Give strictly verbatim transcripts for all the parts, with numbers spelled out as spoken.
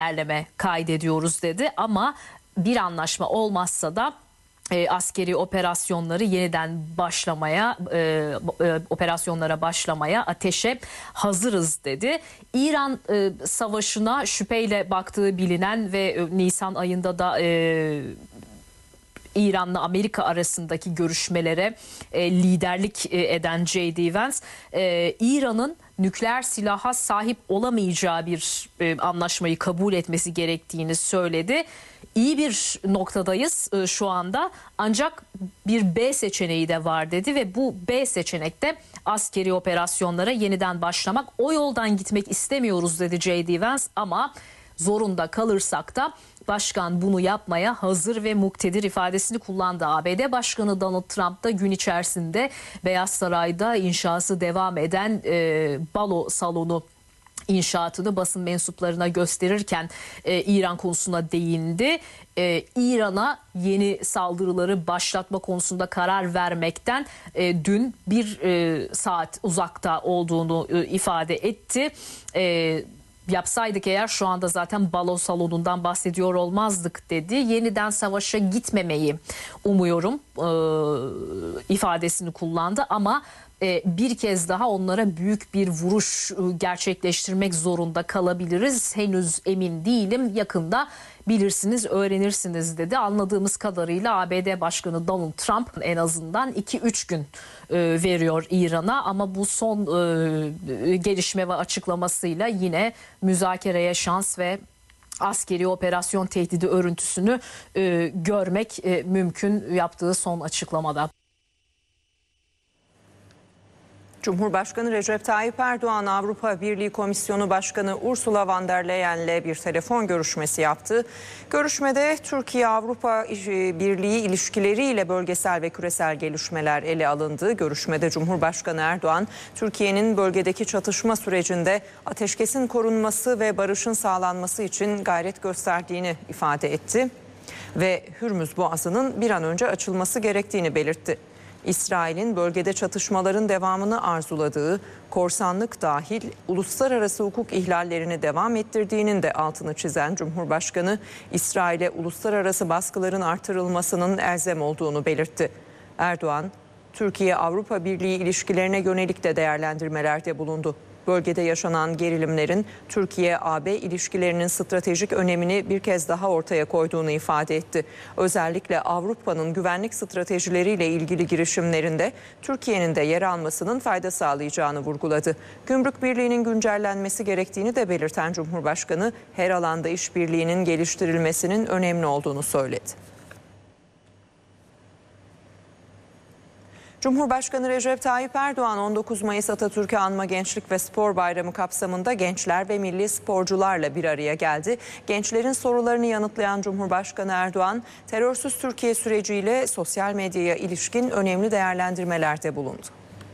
ilerleme kaydediyoruz dedi ama bir anlaşma olmazsa da e, askeri operasyonları yeniden başlamaya, e, e, operasyonlara başlamaya, ateşe hazırız dedi. İran e, savaşına şüpheyle baktığı bilinen ve e, Nisan ayında da e, İran'la Amerika arasındaki görüşmelere e, liderlik e, eden J D Vance, e, İran'ın nükleer silaha sahip olamayacağı bir e, anlaşmayı kabul etmesi gerektiğini söyledi. İyi bir noktadayız e, şu anda, ancak bir B seçeneği de var dedi ve bu B seçenekte askeri operasyonlara yeniden başlamak. O yoldan gitmek istemiyoruz dedi J D Vance ama zorunda kalırsak da başkan bunu yapmaya hazır ve muktedir ifadesini kullandı. A B D Başkanı Donald Trump da gün içerisinde Beyaz Saray'da inşası devam eden e, balo salonu inşaatını basın mensuplarına gösterirken e, İran konusuna değindi. E, İran'a yeni saldırıları başlatma konusunda karar vermekten e, dün bir e, saat uzakta olduğunu e, ifade etti. E, Yapsaydık eğer şu anda zaten balo salonundan bahsediyor olmazdık dedi. Yeniden savaşa gitmemeyi umuyorum e, ifadesini kullandı ama e, bir kez daha onlara büyük bir vuruş e, gerçekleştirmek zorunda kalabiliriz. Henüz emin değilim, yakında bilirsiniz, öğrenirsiniz dedi. Anladığımız kadarıyla A B D Başkanı Donald Trump en azından iki üç gün e, veriyor İran'a ama bu son e, gelişme ve açıklamasıyla yine müzakereye şans ve askeri operasyon tehdidi örüntüsünü e, görmek e, mümkün yaptığı son açıklamada. Cumhurbaşkanı Recep Tayyip Erdoğan, Avrupa Birliği Komisyonu Başkanı Ursula von der Leyen'le bir telefon görüşmesi yaptı. Görüşmede Türkiye-Avrupa Birliği ilişkileriyle bölgesel ve küresel gelişmeler ele alındı. Görüşmede Cumhurbaşkanı Erdoğan, Türkiye'nin bölgedeki çatışma sürecinde ateşkesin korunması ve barışın sağlanması için gayret gösterdiğini ifade etti ve Hürmüz Boğazı'nın bir an önce açılması gerektiğini belirtti. İsrail'in bölgede çatışmaların devamını arzuladığı, korsanlık dahil uluslararası hukuk ihlallerini devam ettirdiğinin de altını çizen Cumhurbaşkanı, İsrail'e uluslararası baskıların artırılmasının elzem olduğunu belirtti. Erdoğan, Türkiye-Avrupa Birliği ilişkilerine yönelik de değerlendirmelerde bulundu. Bölgede yaşanan gerilimlerin Türkiye-A B ilişkilerinin stratejik önemini bir kez daha ortaya koyduğunu ifade etti. Özellikle Avrupa'nın güvenlik stratejileriyle ilgili girişimlerinde Türkiye'nin de yer almasının fayda sağlayacağını vurguladı. Gümrük Birliği'nin güncellenmesi gerektiğini de belirten Cumhurbaşkanı, her alanda işbirliğinin geliştirilmesinin önemli olduğunu söyledi. Cumhurbaşkanı Recep Tayyip Erdoğan on dokuz Mayıs Atatürk'ü Anma Gençlik ve Spor Bayramı kapsamında gençler ve milli sporcularla bir araya geldi. Gençlerin sorularını yanıtlayan Cumhurbaşkanı Erdoğan, terörsüz Türkiye süreciyle sosyal medyaya ilişkin önemli değerlendirmelerde bulundu.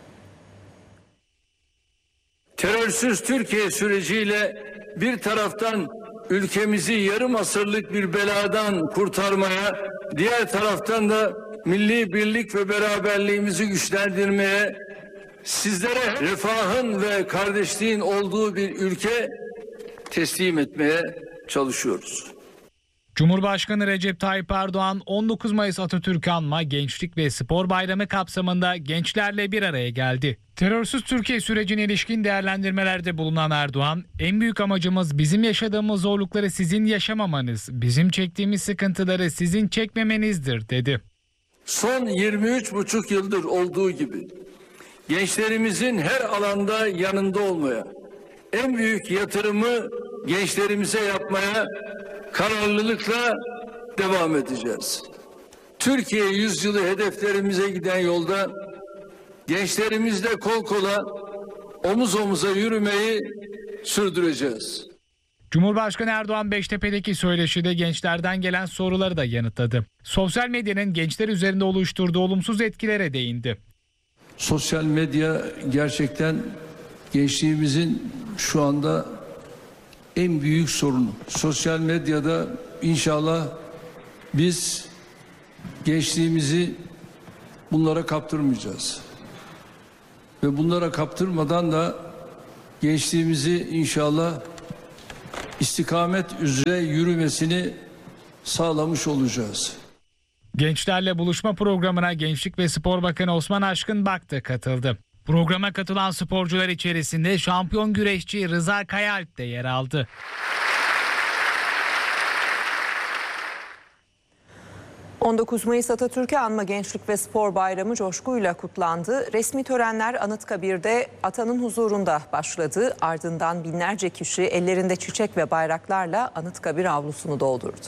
Terörsüz Türkiye süreciyle bir taraftan ülkemizi yarım asırlık bir beladan kurtarmaya, diğer taraftan da milli birlik ve beraberliğimizi güçlendirmeye, sizlere refahın ve kardeşliğin olduğu bir ülke teslim etmeye çalışıyoruz. Cumhurbaşkanı Recep Tayyip Erdoğan on dokuz Mayıs Atatürk'ü Anma Gençlik ve Spor Bayramı kapsamında gençlerle bir araya geldi. Terörsüz Türkiye sürecine ilişkin değerlendirmelerde bulunan Erdoğan, en büyük amacımız bizim yaşadığımız zorlukları sizin yaşamamanız, bizim çektiğimiz sıkıntıları sizin çekmemenizdir dedi. Son yirmi üç buçuk yıldır olduğu gibi gençlerimizin her alanda yanında olmaya, en büyük yatırımı gençlerimize yapmaya kararlılıkla devam edeceğiz. Türkiye yüzyılı hedeflerimize giden yolda gençlerimizle kol kola, omuz omuza yürümeyi sürdüreceğiz. Cumhurbaşkanı Erdoğan Beştepe'deki söyleşide gençlerden gelen soruları da yanıtladı. Sosyal medyanın gençler üzerinde oluşturduğu olumsuz etkilere değindi. Sosyal medya gerçekten gençliğimizin şu anda en büyük sorunu. Sosyal medyada inşallah biz gençliğimizi bunlara kaptırmayacağız. Ve bunlara kaptırmadan da gençliğimizi inşallah istikamet üzere yürümesini sağlamış olacağız. Gençlerle buluşma programına Gençlik ve Spor Bakanı Osman Aşkın Bak da katıldı. Programa katılan sporcular içerisinde şampiyon güreşçi Rıza Kayaalp de yer aldı. on dokuz Mayıs Atatürk'ü anma Gençlik ve Spor Bayramı coşkuyla kutlandı. Resmi törenler Anıtkabir'de atanın huzurunda başladı. Ardından binlerce kişi ellerinde çiçek ve bayraklarla Anıtkabir avlusunu doldurdu.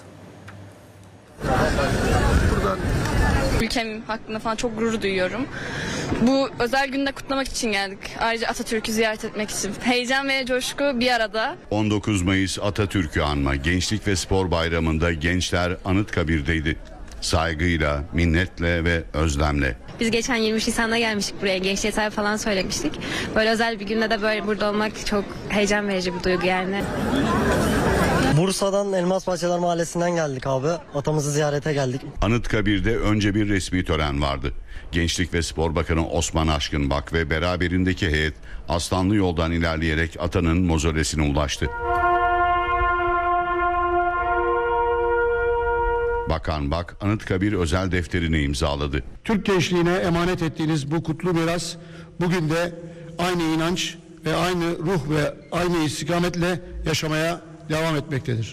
Ülkem hakkında falan çok gurur duyuyorum. Bu özel günde kutlamak için geldik. Ayrıca Atatürk'ü ziyaret etmek için. Heyecan ve coşku bir arada. on dokuz Mayıs Atatürk'ü anma Gençlik ve Spor Bayramı'nda gençler Anıtkabir'deydi. Saygıyla, minnetle ve özlemle. Biz geçen yirmi üç Nisan'da gelmiştik buraya. Gençliğe sahip falan söylemiştik. Böyle özel bir günde de böyle burada olmak çok heyecan verici bir duygu yani. Bursa'dan Elmasbahçeler Mahallesi'nden geldik abi. Atamızı ziyarete geldik. Anıtkabir'de önce bir resmi tören vardı. Gençlik ve Spor Bakanı Osman Aşkın Bak ve beraberindeki heyet Aslanlı Yol'dan ilerleyerek atanın mozolesine ulaştı. Bakan Bak, Anıtkabir özel defterini imzaladı. Türk gençliğine emanet ettiğiniz bu kutlu miras bugün de aynı inanç ve aynı ruh ve aynı istikametle yaşamaya devam etmektedir.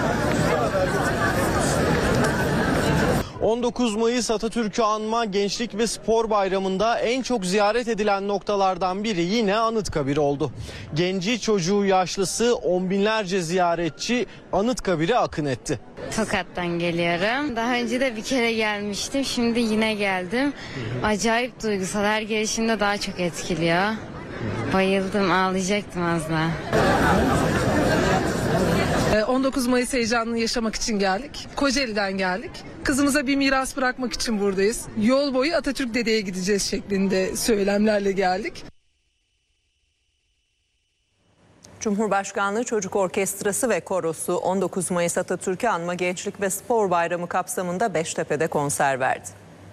on dokuz Mayıs Atatürk'ü anma Gençlik ve Spor Bayramı'nda en çok ziyaret edilen noktalardan biri yine Anıtkabir oldu. Genci, çocuğu, yaşlısı on binlerce ziyaretçi Anıtkabir'e akın etti. Tokat'tan geliyorum. Daha önce de bir kere gelmiştim. Şimdi yine geldim. Acayip duygusal. Her gelişimde daha çok etkiliyor. Bayıldım, ağlayacaktım az daha. on dokuz Mayıs heyecanını yaşamak için geldik. Kocaeli'den geldik. Kızımıza bir miras bırakmak için buradayız. Yol boyu Atatürk dedeye gideceğiz şeklinde söylemlerle geldik. Cumhurbaşkanlığı Çocuk Orkestrası ve Korosu on dokuz Mayıs Atatürk'ü anma Gençlik ve Spor Bayramı kapsamında Beştepe'de konser verdi.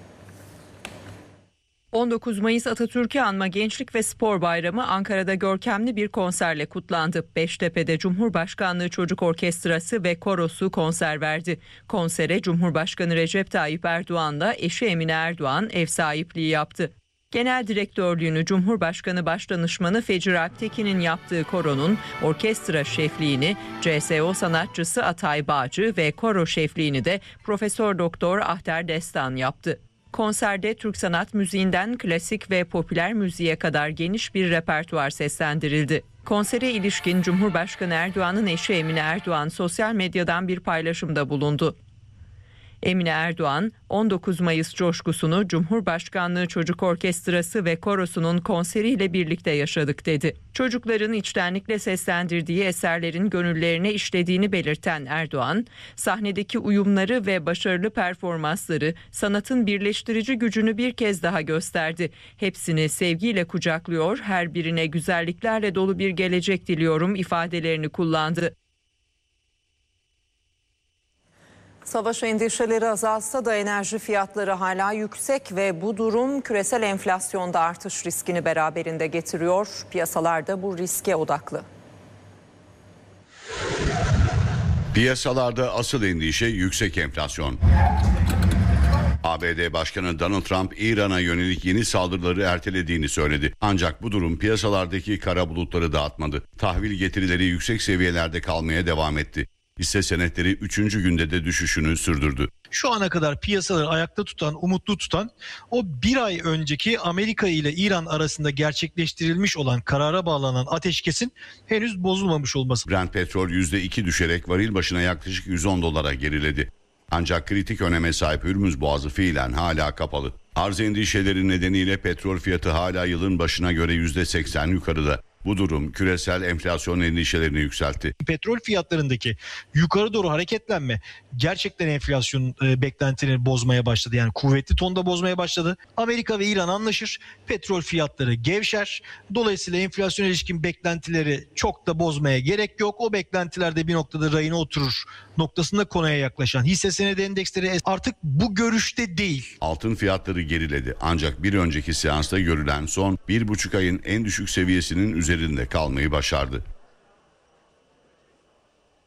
on dokuz Mayıs Atatürk'ü anma Gençlik ve Spor Bayramı Ankara'da görkemli bir konserle kutlandı. Beştepe'de Cumhurbaşkanlığı Çocuk Orkestrası ve Korosu konser verdi. Konsere Cumhurbaşkanı Recep Tayyip Erdoğan'la eşi Emine Erdoğan ev sahipliği yaptı. Genel direktörlüğünü Cumhurbaşkanı Başdanışmanı Fecir Alptekin'in yaptığı koronun orkestra şefliğini C S O sanatçısı Atay Bağcı ve koro şefliğini de Profesör Doktor Ahter Destan yaptı. Konserde Türk sanat müziğinden klasik ve popüler müziğe kadar geniş bir repertuar seslendirildi. Konsere ilişkin Cumhurbaşkanı Erdoğan'ın eşi Emine Erdoğan sosyal medyadan bir paylaşımda bulundu. Emine Erdoğan, on dokuz Mayıs coşkusunu Cumhurbaşkanlığı Çocuk Orkestrası ve Korosu'nun konseriyle birlikte yaşadık dedi. Çocukların içtenlikle seslendirdiği eserlerin gönüllerine işlediğini belirten Erdoğan, sahnedeki uyumları ve başarılı performansları sanatın birleştirici gücünü bir kez daha gösterdi. Hepsini sevgiyle kucaklıyor, her birine güzelliklerle dolu bir gelecek diliyorum ifadelerini kullandı. Savaş endişeleri azalsa da enerji fiyatları hala yüksek ve bu durum küresel enflasyonda artış riskini beraberinde getiriyor. Piyasalarda bu riske odaklı. Piyasalarda asıl endişe yüksek enflasyon. A B D Başkanı Donald Trump İran'a yönelik yeni saldırıları ertelediğini söyledi. Ancak bu durum piyasalardaki kara bulutları dağıtmadı. Tahvil getirileri yüksek seviyelerde kalmaya devam etti. Hisse senetleri üçüncü günde de düşüşünü sürdürdü. Şu ana kadar piyasaları ayakta tutan, umutlu tutan o bir ay önceki Amerika ile İran arasında gerçekleştirilmiş olan karara bağlanan ateşkesin henüz bozulmamış olması. Brent petrol yüzde iki düşerek varil başına yaklaşık yüz on dolara geriledi. Ancak kritik öneme sahip Hürmüz Boğazı fiilen hala kapalı. Arz endişeleri nedeniyle petrol fiyatı hala yılın başına göre yüzde seksen yukarıda. Bu durum küresel enflasyon endişelerini yükseltti. Petrol fiyatlarındaki yukarı doğru hareketlenme gerçekten enflasyon e, beklentilerini bozmaya başladı. Yani kuvvetli tonda bozmaya başladı. Amerika ve İran anlaşır. Petrol fiyatları gevşer. Dolayısıyla enflasyon ilişkin beklentileri çok da bozmaya gerek yok. O beklentilerde bir noktada rayına oturur noktasında konuya yaklaşan hisse senedi endeksleri artık bu görüşte değil. Altın fiyatları geriledi. Ancak bir önceki seansta görülen son bir buçuk ayın en düşük seviyesinin üzerinde kalmayı başardı.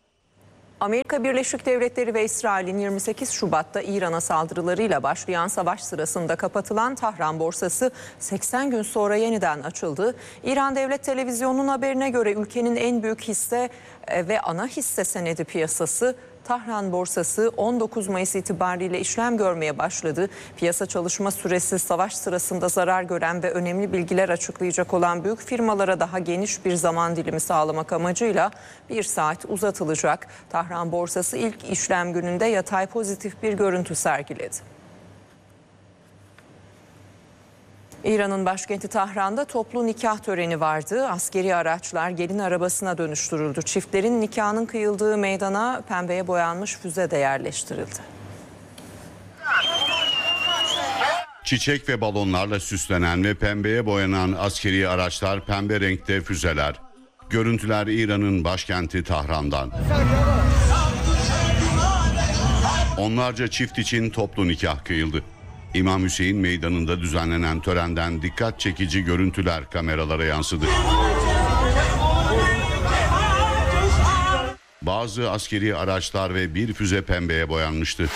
Amerika Birleşik Devletleri ve İsrail'in yirmi sekiz Şubat'ta İran'a saldırılarıyla başlayan savaş sırasında kapatılan Tahran borsası seksen gün sonra yeniden açıldı. İran Devlet Televizyonu'nun haberine göre ülkenin en büyük hisse ve ana hisse senedi piyasası Tahran borsası on dokuz Mayıs itibariyle işlem görmeye başladı. Piyasa çalışma süresi savaş sırasında zarar gören ve önemli bilgiler açıklayacak olan büyük firmalara daha geniş bir zaman dilimi sağlamak amacıyla bir saat uzatılacak. Tahran borsası ilk işlem gününde yatay pozitif bir görüntü sergiledi. İran'ın başkenti Tahran'da toplu nikah töreni vardı. Askeri araçlar gelin arabasına dönüştürüldü. Çiftlerin nikahının kıyıldığı meydana pembeye boyanmış füze de yerleştirildi. Çiçek ve balonlarla süslenen ve pembeye boyanan askeri araçlar, pembe renkte füzeler. Görüntüler İran'ın başkenti Tahran'dan. Onlarca çift için toplu nikah kıyıldı. İmam Hüseyin Meydanı'nda düzenlenen törenden dikkat çekici görüntüler kameralara yansıdı. Bazı askeri araçlar ve bir füze pembeye boyanmıştı.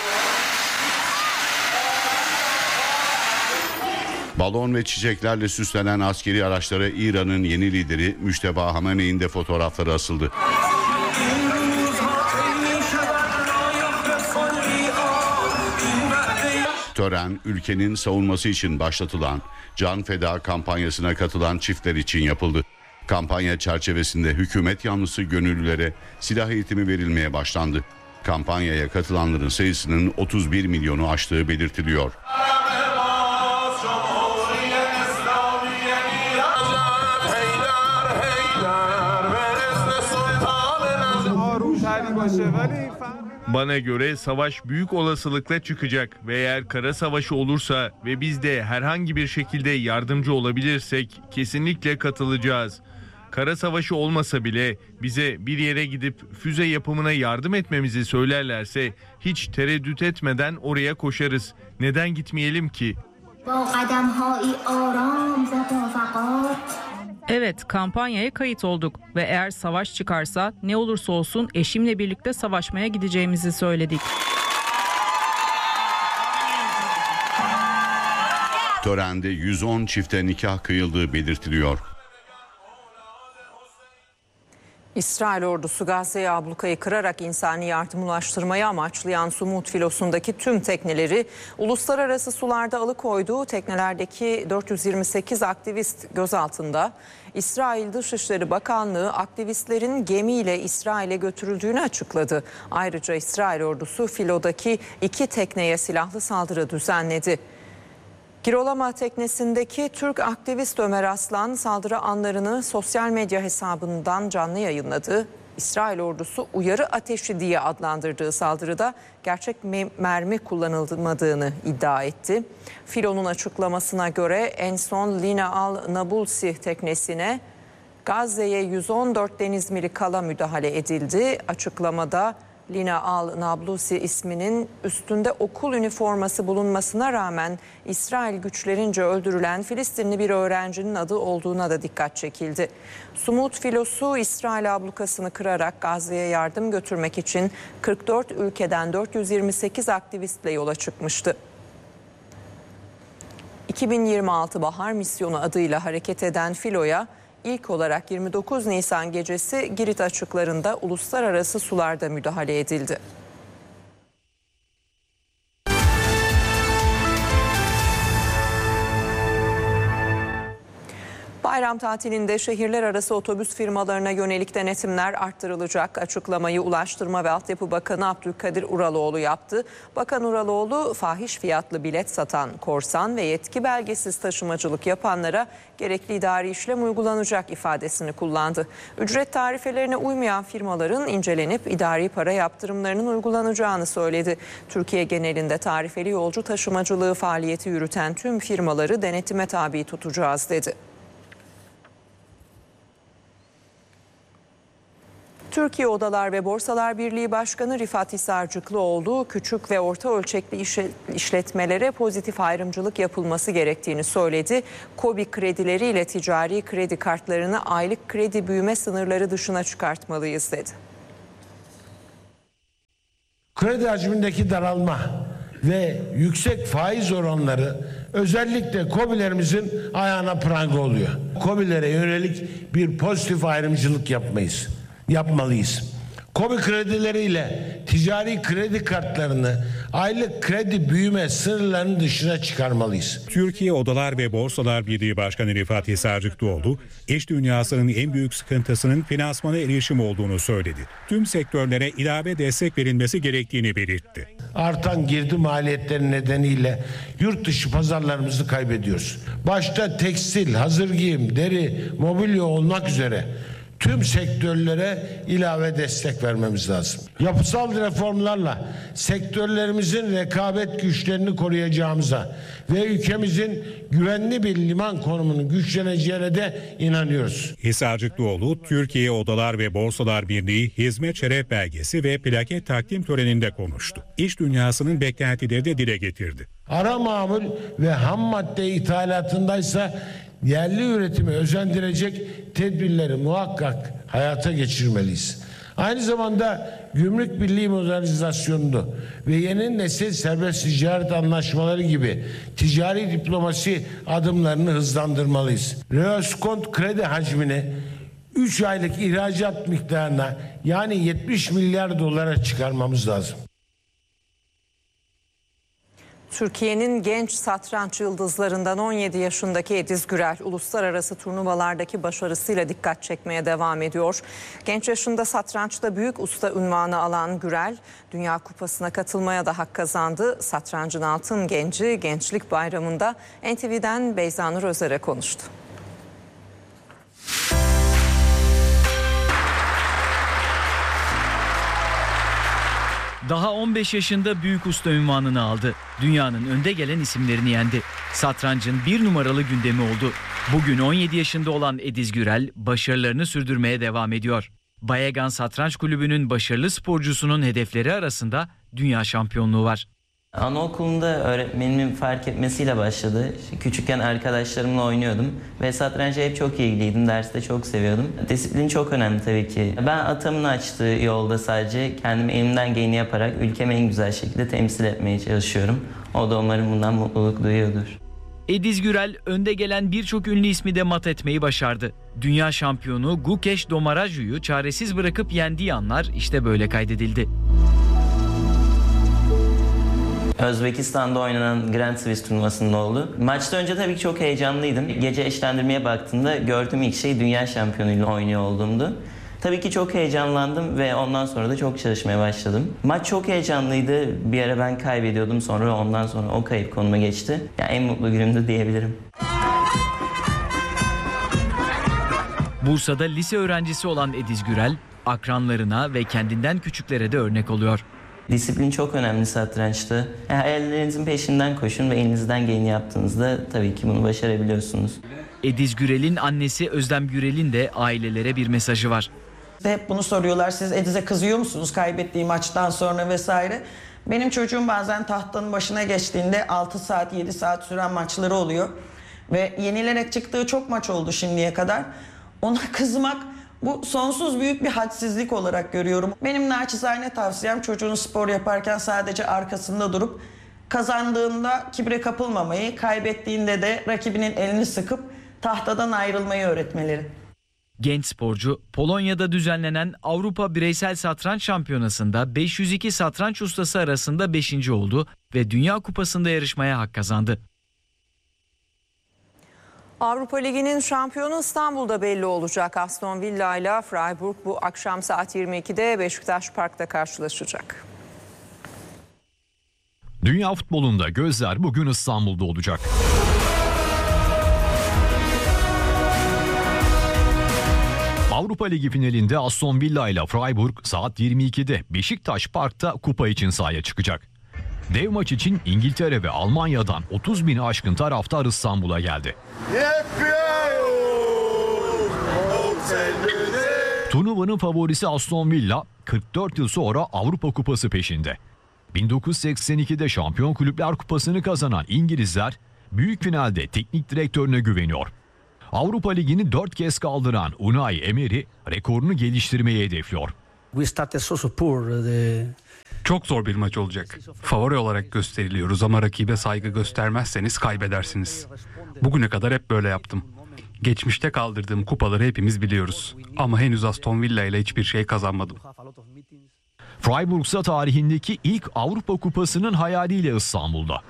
Balon ve çiçeklerle süslenen askeri araçlara İran'ın yeni lideri Müşteba Hamene'nin de fotoğrafları asıldı. Tören, ülkenin savunması için başlatılan Can Feda kampanyasına katılan çiftler için yapıldı. Kampanya çerçevesinde hükümet yanlısı gönüllülere silah eğitimi verilmeye başlandı. Kampanyaya katılanların sayısının otuz bir milyonu aştığı belirtiliyor. Bana göre savaş büyük olasılıkla çıkacak ve eğer kara savaşı olursa ve biz de herhangi bir şekilde yardımcı olabilirsek kesinlikle katılacağız. Kara savaşı olmasa bile bize bir yere gidip füze yapımına yardım etmemizi söylerlerse hiç tereddüt etmeden oraya koşarız. Neden gitmeyelim ki? Evet, kampanyaya kayıt olduk ve eğer savaş çıkarsa ne olursa olsun eşimle birlikte savaşmaya gideceğimizi söyledik. Törende yüz on çifte nikah kıyıldığı belirtiliyor. İsrail ordusu Gazze'ye ablukayı kırarak insani yardım ulaştırmayı amaçlayan Sumut filosundaki tüm tekneleri uluslararası sularda alıkoydu. Teknelerdeki dört yüz yirmi sekiz aktivist gözaltında. İsrail Dışişleri Bakanlığı aktivistlerin gemiyle İsrail'e götürüldüğünü açıkladı. Ayrıca İsrail ordusu filodaki iki tekneye silahlı saldırı düzenledi. Girolama teknesindeki Türk aktivist Ömer Aslan saldırı anlarını sosyal medya hesabından canlı yayınladı. İsrail ordusu uyarı ateşi diye adlandırdığı saldırıda gerçek mermi kullanılmadığını iddia etti. Filo'nun açıklamasına göre en son Lina Al Nabulsi teknesine Gazze'ye yüz on dört deniz mili kala müdahale edildi. Açıklamada Lina Al Nablusi isminin üstünde okul üniforması bulunmasına rağmen İsrail güçlerince öldürülen Filistinli bir öğrencinin adı olduğuna da dikkat çekildi. Sumut filosu İsrail ablukasını kırarak Gazze'ye yardım götürmek için kırk dört ülkeden dört yüz yirmi sekiz aktivistle yola çıkmıştı. iki bin yirmi altı Bahar Misyonu adıyla hareket eden filoya İlk olarak yirmi dokuz Nisan gecesi Girit açıklarında uluslararası sularda müdahale edildi. Bayram tatilinde şehirler arası otobüs firmalarına yönelik denetimler arttırılacak. Açıklamayı Ulaştırma ve Altyapı Bakanı Abdülkadir Uraloğlu yaptı. Bakan Uraloğlu, fahiş fiyatlı bilet satan, korsan ve yetki belgesiz taşımacılık yapanlara gerekli idari işlem uygulanacak ifadesini kullandı. Ücret tarifelerine uymayan firmaların incelenip idari para yaptırımlarının uygulanacağını söyledi. Türkiye genelinde tarifeli yolcu taşımacılığı faaliyeti yürüten tüm firmaları denetime tabi tutacağız dedi. Türkiye Odalar ve Borsalar Birliği Başkanı Rifat Hisarcıklıoğlu, küçük ve orta ölçekli işletmelere pozitif ayrımcılık yapılması gerektiğini söyledi. KOBİ kredileriyle ticari kredi kartlarını aylık kredi büyüme sınırları dışına çıkartmalıyız dedi. Kredi hacmindeki daralma ve yüksek faiz oranları özellikle KOBİ'lerimizin ayağına pranga oluyor. KOBİ'lere yönelik bir pozitif ayrımcılık yapmayız, yapmalıyız. KOBİ kredileriyle ticari kredi kartlarını aylık kredi büyüme sınırlarının dışına çıkarmalıyız. Türkiye Odalar ve Borsalar Birliği Başkanı Rifat Hisarcıklıoğlu, iş dünyasının en büyük sıkıntısının finansmana erişim olduğunu söyledi. Tüm sektörlere ilave destek verilmesi gerektiğini belirtti. Artan girdi maliyetleri nedeniyle yurt dışı pazarlarımızı kaybediyoruz. Başta tekstil, hazır giyim, deri, mobilya olmak üzere tüm sektörlere ilave destek vermemiz lazım. Yapısal reformlarla sektörlerimizin rekabet güçlerini koruyacağımıza ve ülkemizin güvenli bir liman konumunun güçleneceğine de inanıyoruz. Hisarcıklıoğlu, Türkiye Odalar ve Borsalar Birliği Hizmet Şeref Belgesi ve plaket takdim töreninde konuştu. İş dünyasının beklentileri de dile getirdi. Ara mamul ve ham madde ithalatındaysa yerli üretimi özendirecek tedbirleri muhakkak hayata geçirmeliyiz. Aynı zamanda gümrük birliği modernizasyonunu ve yeni nesil serbest ticaret anlaşmaları gibi ticari diplomasi adımlarını hızlandırmalıyız. Reoskont kredi hacmini üç aylık ihracat miktarına yani yetmiş milyar dolara çıkarmamız lazım. Türkiye'nin genç satranç yıldızlarından on yedi yaşındaki Ediz Gürel uluslararası turnuvalardaki başarısıyla dikkat çekmeye devam ediyor. Genç yaşında satrançta büyük usta unvanı alan Gürel, Dünya Kupası'na katılmaya da hak kazandı. Satrancın altın genci Gençlik Bayramı'nda N T V'den Beyza Nur Özer'e konuştu. Daha on beş yaşında büyük usta unvanını aldı. Dünyanın önde gelen isimlerini yendi. Satrancın bir numaralı gündemi oldu. Bugün on yedi yaşında olan Ediz Gürel başarılarını sürdürmeye devam ediyor. Bayegan Satranç Kulübü'nün başarılı sporcusunun hedefleri arasında dünya şampiyonluğu var. Anaokulunda öğretmenimin fark etmesiyle başladı. Küçükken arkadaşlarımla oynuyordum ve satranca hep çok ilgiliydim. Derste çok seviyordum. Disiplin çok önemli tabii ki. Ben atamın açtığı yolda sadece kendimi elimden geleni yaparak ülkemi en güzel şekilde temsil etmeye çalışıyorum. O da umarım bundan mutluluk duyuyordur. Ediz Gürel önde gelen birçok ünlü ismi de mat etmeyi başardı. Dünya şampiyonu Gukesh Domaraju'yu çaresiz bırakıp yendiği anlar işte böyle kaydedildi. Özbekistan'da oynanan Grand Swiss turnuvasında oldu. Maçtan önce tabii ki çok heyecanlıydım. Gece eşlendirmeye baktığımda gördüğüm ilk şey dünya şampiyonuyla oynuyor olduğumdu. Tabii ki çok heyecanlandım ve ondan sonra da çok çalışmaya başladım. Maç çok heyecanlıydı. Bir ara ben kaybediyordum, sonra ondan sonra o kayıp konuma geçti. Yani en mutlu günümdü diyebilirim. Bursa'da lise öğrencisi olan Ediz Gürel, akranlarına ve kendinden küçüklere de örnek oluyor. Disiplin çok önemli satrançta. Yani hayallerinizin peşinden koşun ve elinizden geleni yaptığınızda tabii ki bunu başarabiliyorsunuz. Ediz Gürel'in annesi Özlem Gürel'in de ailelere bir mesajı var. Hep bunu soruyorlar, siz Ediz'e kızıyor musunuz kaybettiği maçtan sonra vesaire. Benim çocuğum bazen tahtanın başına geçtiğinde altı saat yedi saat süren maçları oluyor. Ve yenilerek çıktığı çok maç oldu şimdiye kadar. Ona kızmak, bu sonsuz büyük bir hadsizlik olarak görüyorum. Benim naçizane tavsiyem çocuğun spor yaparken sadece arkasında durup kazandığında kibre kapılmamayı, kaybettiğinde de rakibinin elini sıkıp tahtadan ayrılmayı öğretmeleri. Genç sporcu Polonya'da düzenlenen Avrupa Bireysel Satranç Şampiyonası'nda beş yüz iki satranç ustası arasında beşinci oldu ve Dünya Kupası'nda yarışmaya hak kazandı. Avrupa Ligi'nin şampiyonu İstanbul'da belli olacak. Aston Villa ile Freiburg bu akşam saat yirmi ikide Beşiktaş Park'ta karşılaşacak. Dünya futbolunda gözler bugün İstanbul'da olacak. Avrupa Ligi finalinde Aston Villa ile Freiburg saat yirmi ikide Beşiktaş Park'ta kupa için sahaya çıkacak. Dev maç için İngiltere ve Almanya'dan otuz bini aşkın taraftar İstanbul'a geldi. Turnuvanın favorisi Aston Villa kırk dört yıl sonra Avrupa Kupası peşinde. bin dokuz yüz seksen ikide Şampiyon Kulüpler Kupası'nı kazanan İngilizler büyük finalde teknik direktörüne güveniyor. Avrupa Ligi'ni dört kez kaldıran Unai Emery rekorunu geliştirmeyi hedefliyor. Çok zor bir maç olacak. Favori olarak gösteriliyoruz ama rakibe saygı göstermezseniz kaybedersiniz. Bugüne kadar hep böyle yaptım. Geçmişte kaldırdığım kupaları hepimiz biliyoruz. Ama henüz Aston Villa ile hiçbir şey kazanmadım. Freiburg'sa tarihindeki ilk Avrupa Kupası'nın hayaliyle İstanbul'da.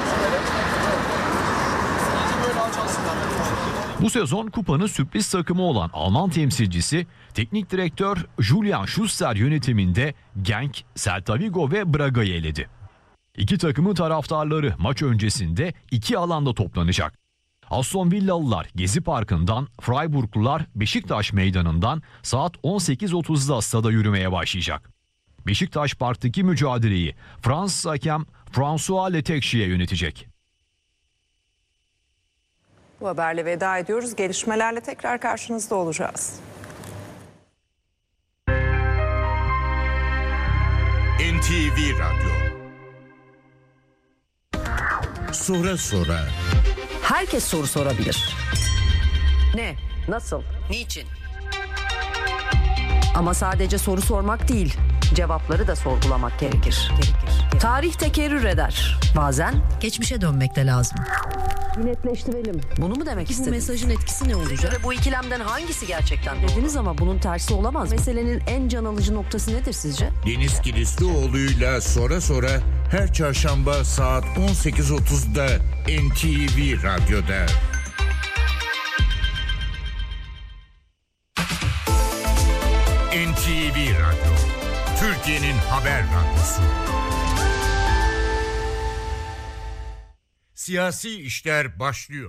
Bu sezon kupanın sürpriz takımı olan Alman temsilcisi teknik direktör Julian Schuster yönetiminde Genk, Celta Vigo ve Braga'yı eledi. İki takımın taraftarları maç öncesinde iki alanda toplanacak. Aston Villalılar Gezi Parkı'ndan, Freiburglular Beşiktaş Meydanı'ndan saat on sekiz otuzda stada yürümeye başlayacak. Beşiktaş Park'taki mücadeleyi Fransız hakem François Letexier yönetecek. Bu haberle veda ediyoruz. Gelişmelerle tekrar karşınızda olacağız. N T V Radyo. Sonra sonra. Herkes soru sorabilir. Ne? Nasıl? Niçin? Ama sadece soru sormak değil, cevapları da sorgulamak gerekir. gerekir. Tarih tekerrür eder. Bazen geçmişe dönmek de lazım. Netleştirelim. Bunu mu demek istediniz? Bu mesajın etkisi ne olacak? Göre bu ikilemden hangisi gerçekten dediniz ama bunun tersi olamaz. Meselenin en can alıcı noktası nedir sizce? Deniz Kilislioğlu'yla sonra sonra her çarşamba saat on sekiz otuzda N T V Radyo'da. N T V Radyo, Türkiye'nin haber radyosu. Siyasi işler başlıyor.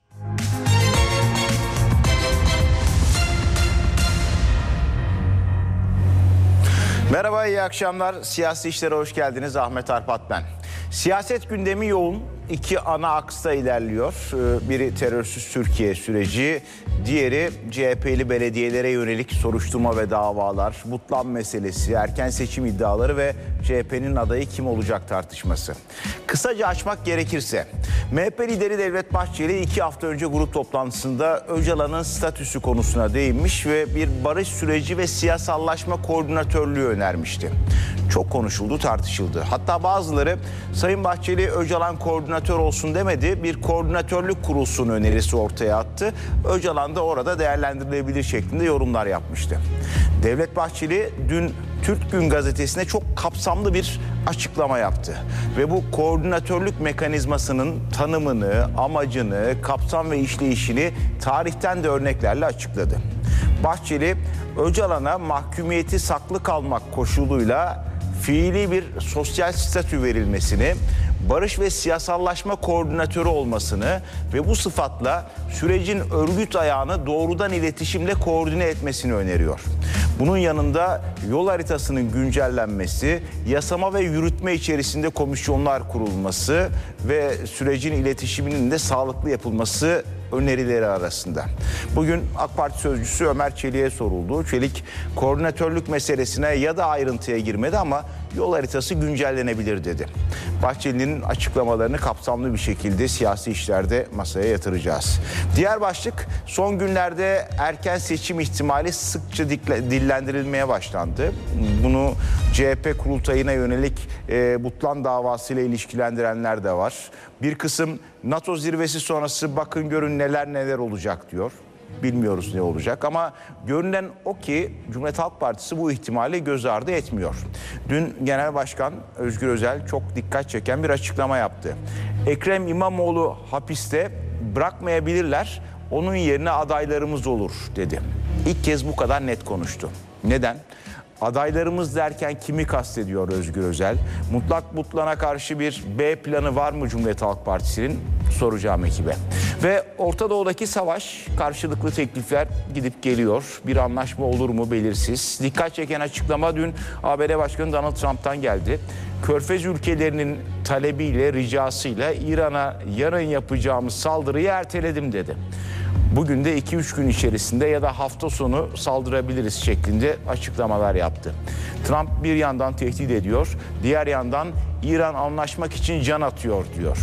Merhaba, iyi akşamlar. Siyasi işlere hoş geldiniz. Ahmet Arpat ben. Siyaset gündemi yoğun. İki ana aksta ilerliyor. Biri terörsüz Türkiye süreci, diğeri C H P'li belediyelere yönelik soruşturma ve davalar, butlan meselesi, erken seçim iddiaları ve C H P'nin adayı kim olacak tartışması. Kısaca açmak gerekirse, M H P lideri Devlet Bahçeli iki hafta önce grup toplantısında Öcalan'ın statüsü konusuna değinmiş ve bir barış süreci ve siyasallaşma koordinatörlüğü önermişti. Çok konuşuldu, tartışıldı. Hatta bazıları Sayın Bahçeli Öcalan koordinatör olsun demedi, bir koordinatörlük kurulsun önerisi ortaya attı. Öcalan da orada değerlendirilebilir şeklinde yorumlar yapmıştı. Devlet Bahçeli dün Türk Gün gazetesine çok kapsamlı bir açıklama yaptı. Ve bu koordinatörlük mekanizmasının tanımını, amacını, kapsam ve işleyişini tarihten de örneklerle açıkladı. Bahçeli, Öcalan'a mahkumiyeti saklı kalmak koşuluyla fiili bir sosyal statü verilmesini, barış ve siyasallaşma koordinatörü olmasını ve bu sıfatla sürecin örgüt ayağını doğrudan iletişimle koordine etmesini öneriyor. Bunun yanında yol haritasının güncellenmesi, yasama ve yürütme içerisinde komisyonlar kurulması ve sürecin iletişiminin de sağlıklı yapılması önerileri arasında. Bugün AK Parti sözcüsü Ömer Çelik'e soruldu. Çelik koordinatörlük meselesine ya da ayrıntıya girmedi ama yol haritası güncellenebilir dedi. Bahçeli'nin açıklamalarını kapsamlı bir şekilde siyasi işlerde masaya yatıracağız. Diğer başlık, son günlerde erken seçim ihtimali sıkça dillendirilmeye başlandı. Bunu C H P kurultayına yönelik e, Butlan davasıyla ilişkilendirenler de var. Bir kısım NATO zirvesi sonrası bakın görün neler neler olacak diyor. Bilmiyoruz ne olacak ama görünen o ki Cumhuriyet Halk Partisi bu ihtimali göz ardı etmiyor. Dün Genel Başkan Özgür Özel çok dikkat çeken bir açıklama yaptı. Ekrem İmamoğlu hapiste, bırakmayabilirler, onun yerine adaylarımız olur dedi. İlk kez bu kadar net konuştu. Neden? Adaylarımız derken kimi kastediyor Özgür Özel? Mutlak Butlan'a karşı bir B planı var mı Cumhuriyet Halk Partisi'nin? Soracağım ekibe. Ve Orta Doğu'daki savaş, karşılıklı teklifler gidip geliyor. Bir anlaşma olur mu belirsiz. Dikkat çeken açıklama dün A B D Başkanı Donald Trump'tan geldi. Körfez ülkelerinin talebiyle, ricasıyla İran'a yarın yapacağımız saldırıyı erteledim dedi. Bugün de iki üç gün içerisinde ya da hafta sonu saldırabiliriz şeklinde açıklamalar yaptı. Trump bir yandan tehdit ediyor, diğer yandan İran anlaşmak için can atıyor diyor.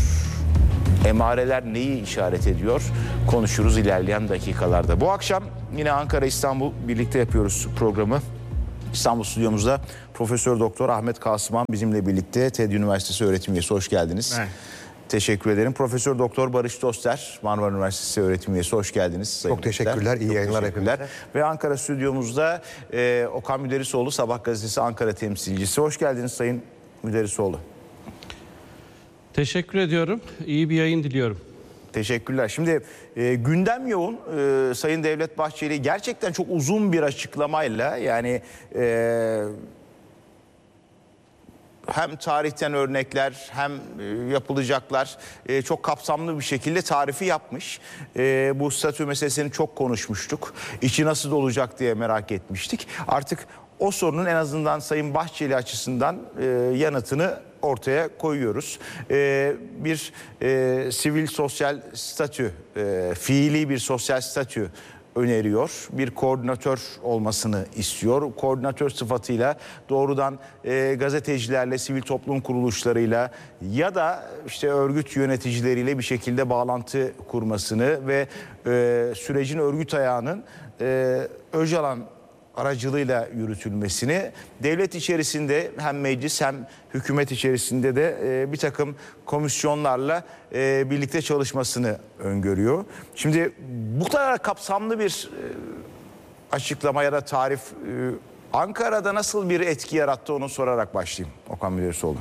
Emareler neyi işaret ediyor? Konuşuruz ilerleyen dakikalarda. Bu akşam yine Ankara İstanbul birlikte yapıyoruz programı. İstanbul stüdyomuzda Profesör Doktor Ahmet Kasıman bizimle birlikte. TED Üniversitesi öğretim üyesi. Hoş geldiniz. Evet. Teşekkür ederim. Profesör Doktor Barış Doster, Marmara Üniversitesi öğretim üyesi. Hoş geldiniz. Sayın Çok teşekkürler. İyi Çok yayınlar teşekkürler. Ve Ankara stüdyomuzda e, Okan Müderrisoğlu, Sabah gazetesi Ankara temsilcisi. Hoş geldiniz Sayın Müderrisoğlu. Teşekkür ediyorum. İyi bir yayın diliyorum. Teşekkürler. Şimdi e, gündem yoğun. E, Sayın Devlet Bahçeli gerçekten çok uzun bir açıklamayla, yani e, hem tarihten örnekler hem e, yapılacaklar e, çok kapsamlı bir şekilde tarifi yapmış. E, bu statü meselesini çok konuşmuştuk. İçi nasıl olacak diye merak etmiştik. Artık o sorunun en azından Sayın Bahçeli açısından e, yanıtını ortaya koyuyoruz. Ee, bir e, sivil sosyal statü, e, fiili bir sosyal statü öneriyor. Bir koordinatör olmasını istiyor. Koordinatör sıfatıyla doğrudan e, gazetecilerle, sivil toplum kuruluşlarıyla ya da işte örgüt yöneticileriyle bir şekilde bağlantı kurmasını ve e, sürecin örgüt ayağının e, Öcalan aracılığıyla yürütülmesini, devlet içerisinde hem meclis hem hükümet içerisinde de e, bir takım komisyonlarla e, birlikte çalışmasını öngörüyor. Şimdi bu kadar kapsamlı bir e, açıklama ya da tarif e, Ankara'da nasıl bir etki yarattı onu sorarak başlayayım. Okan Müderrisoğlu.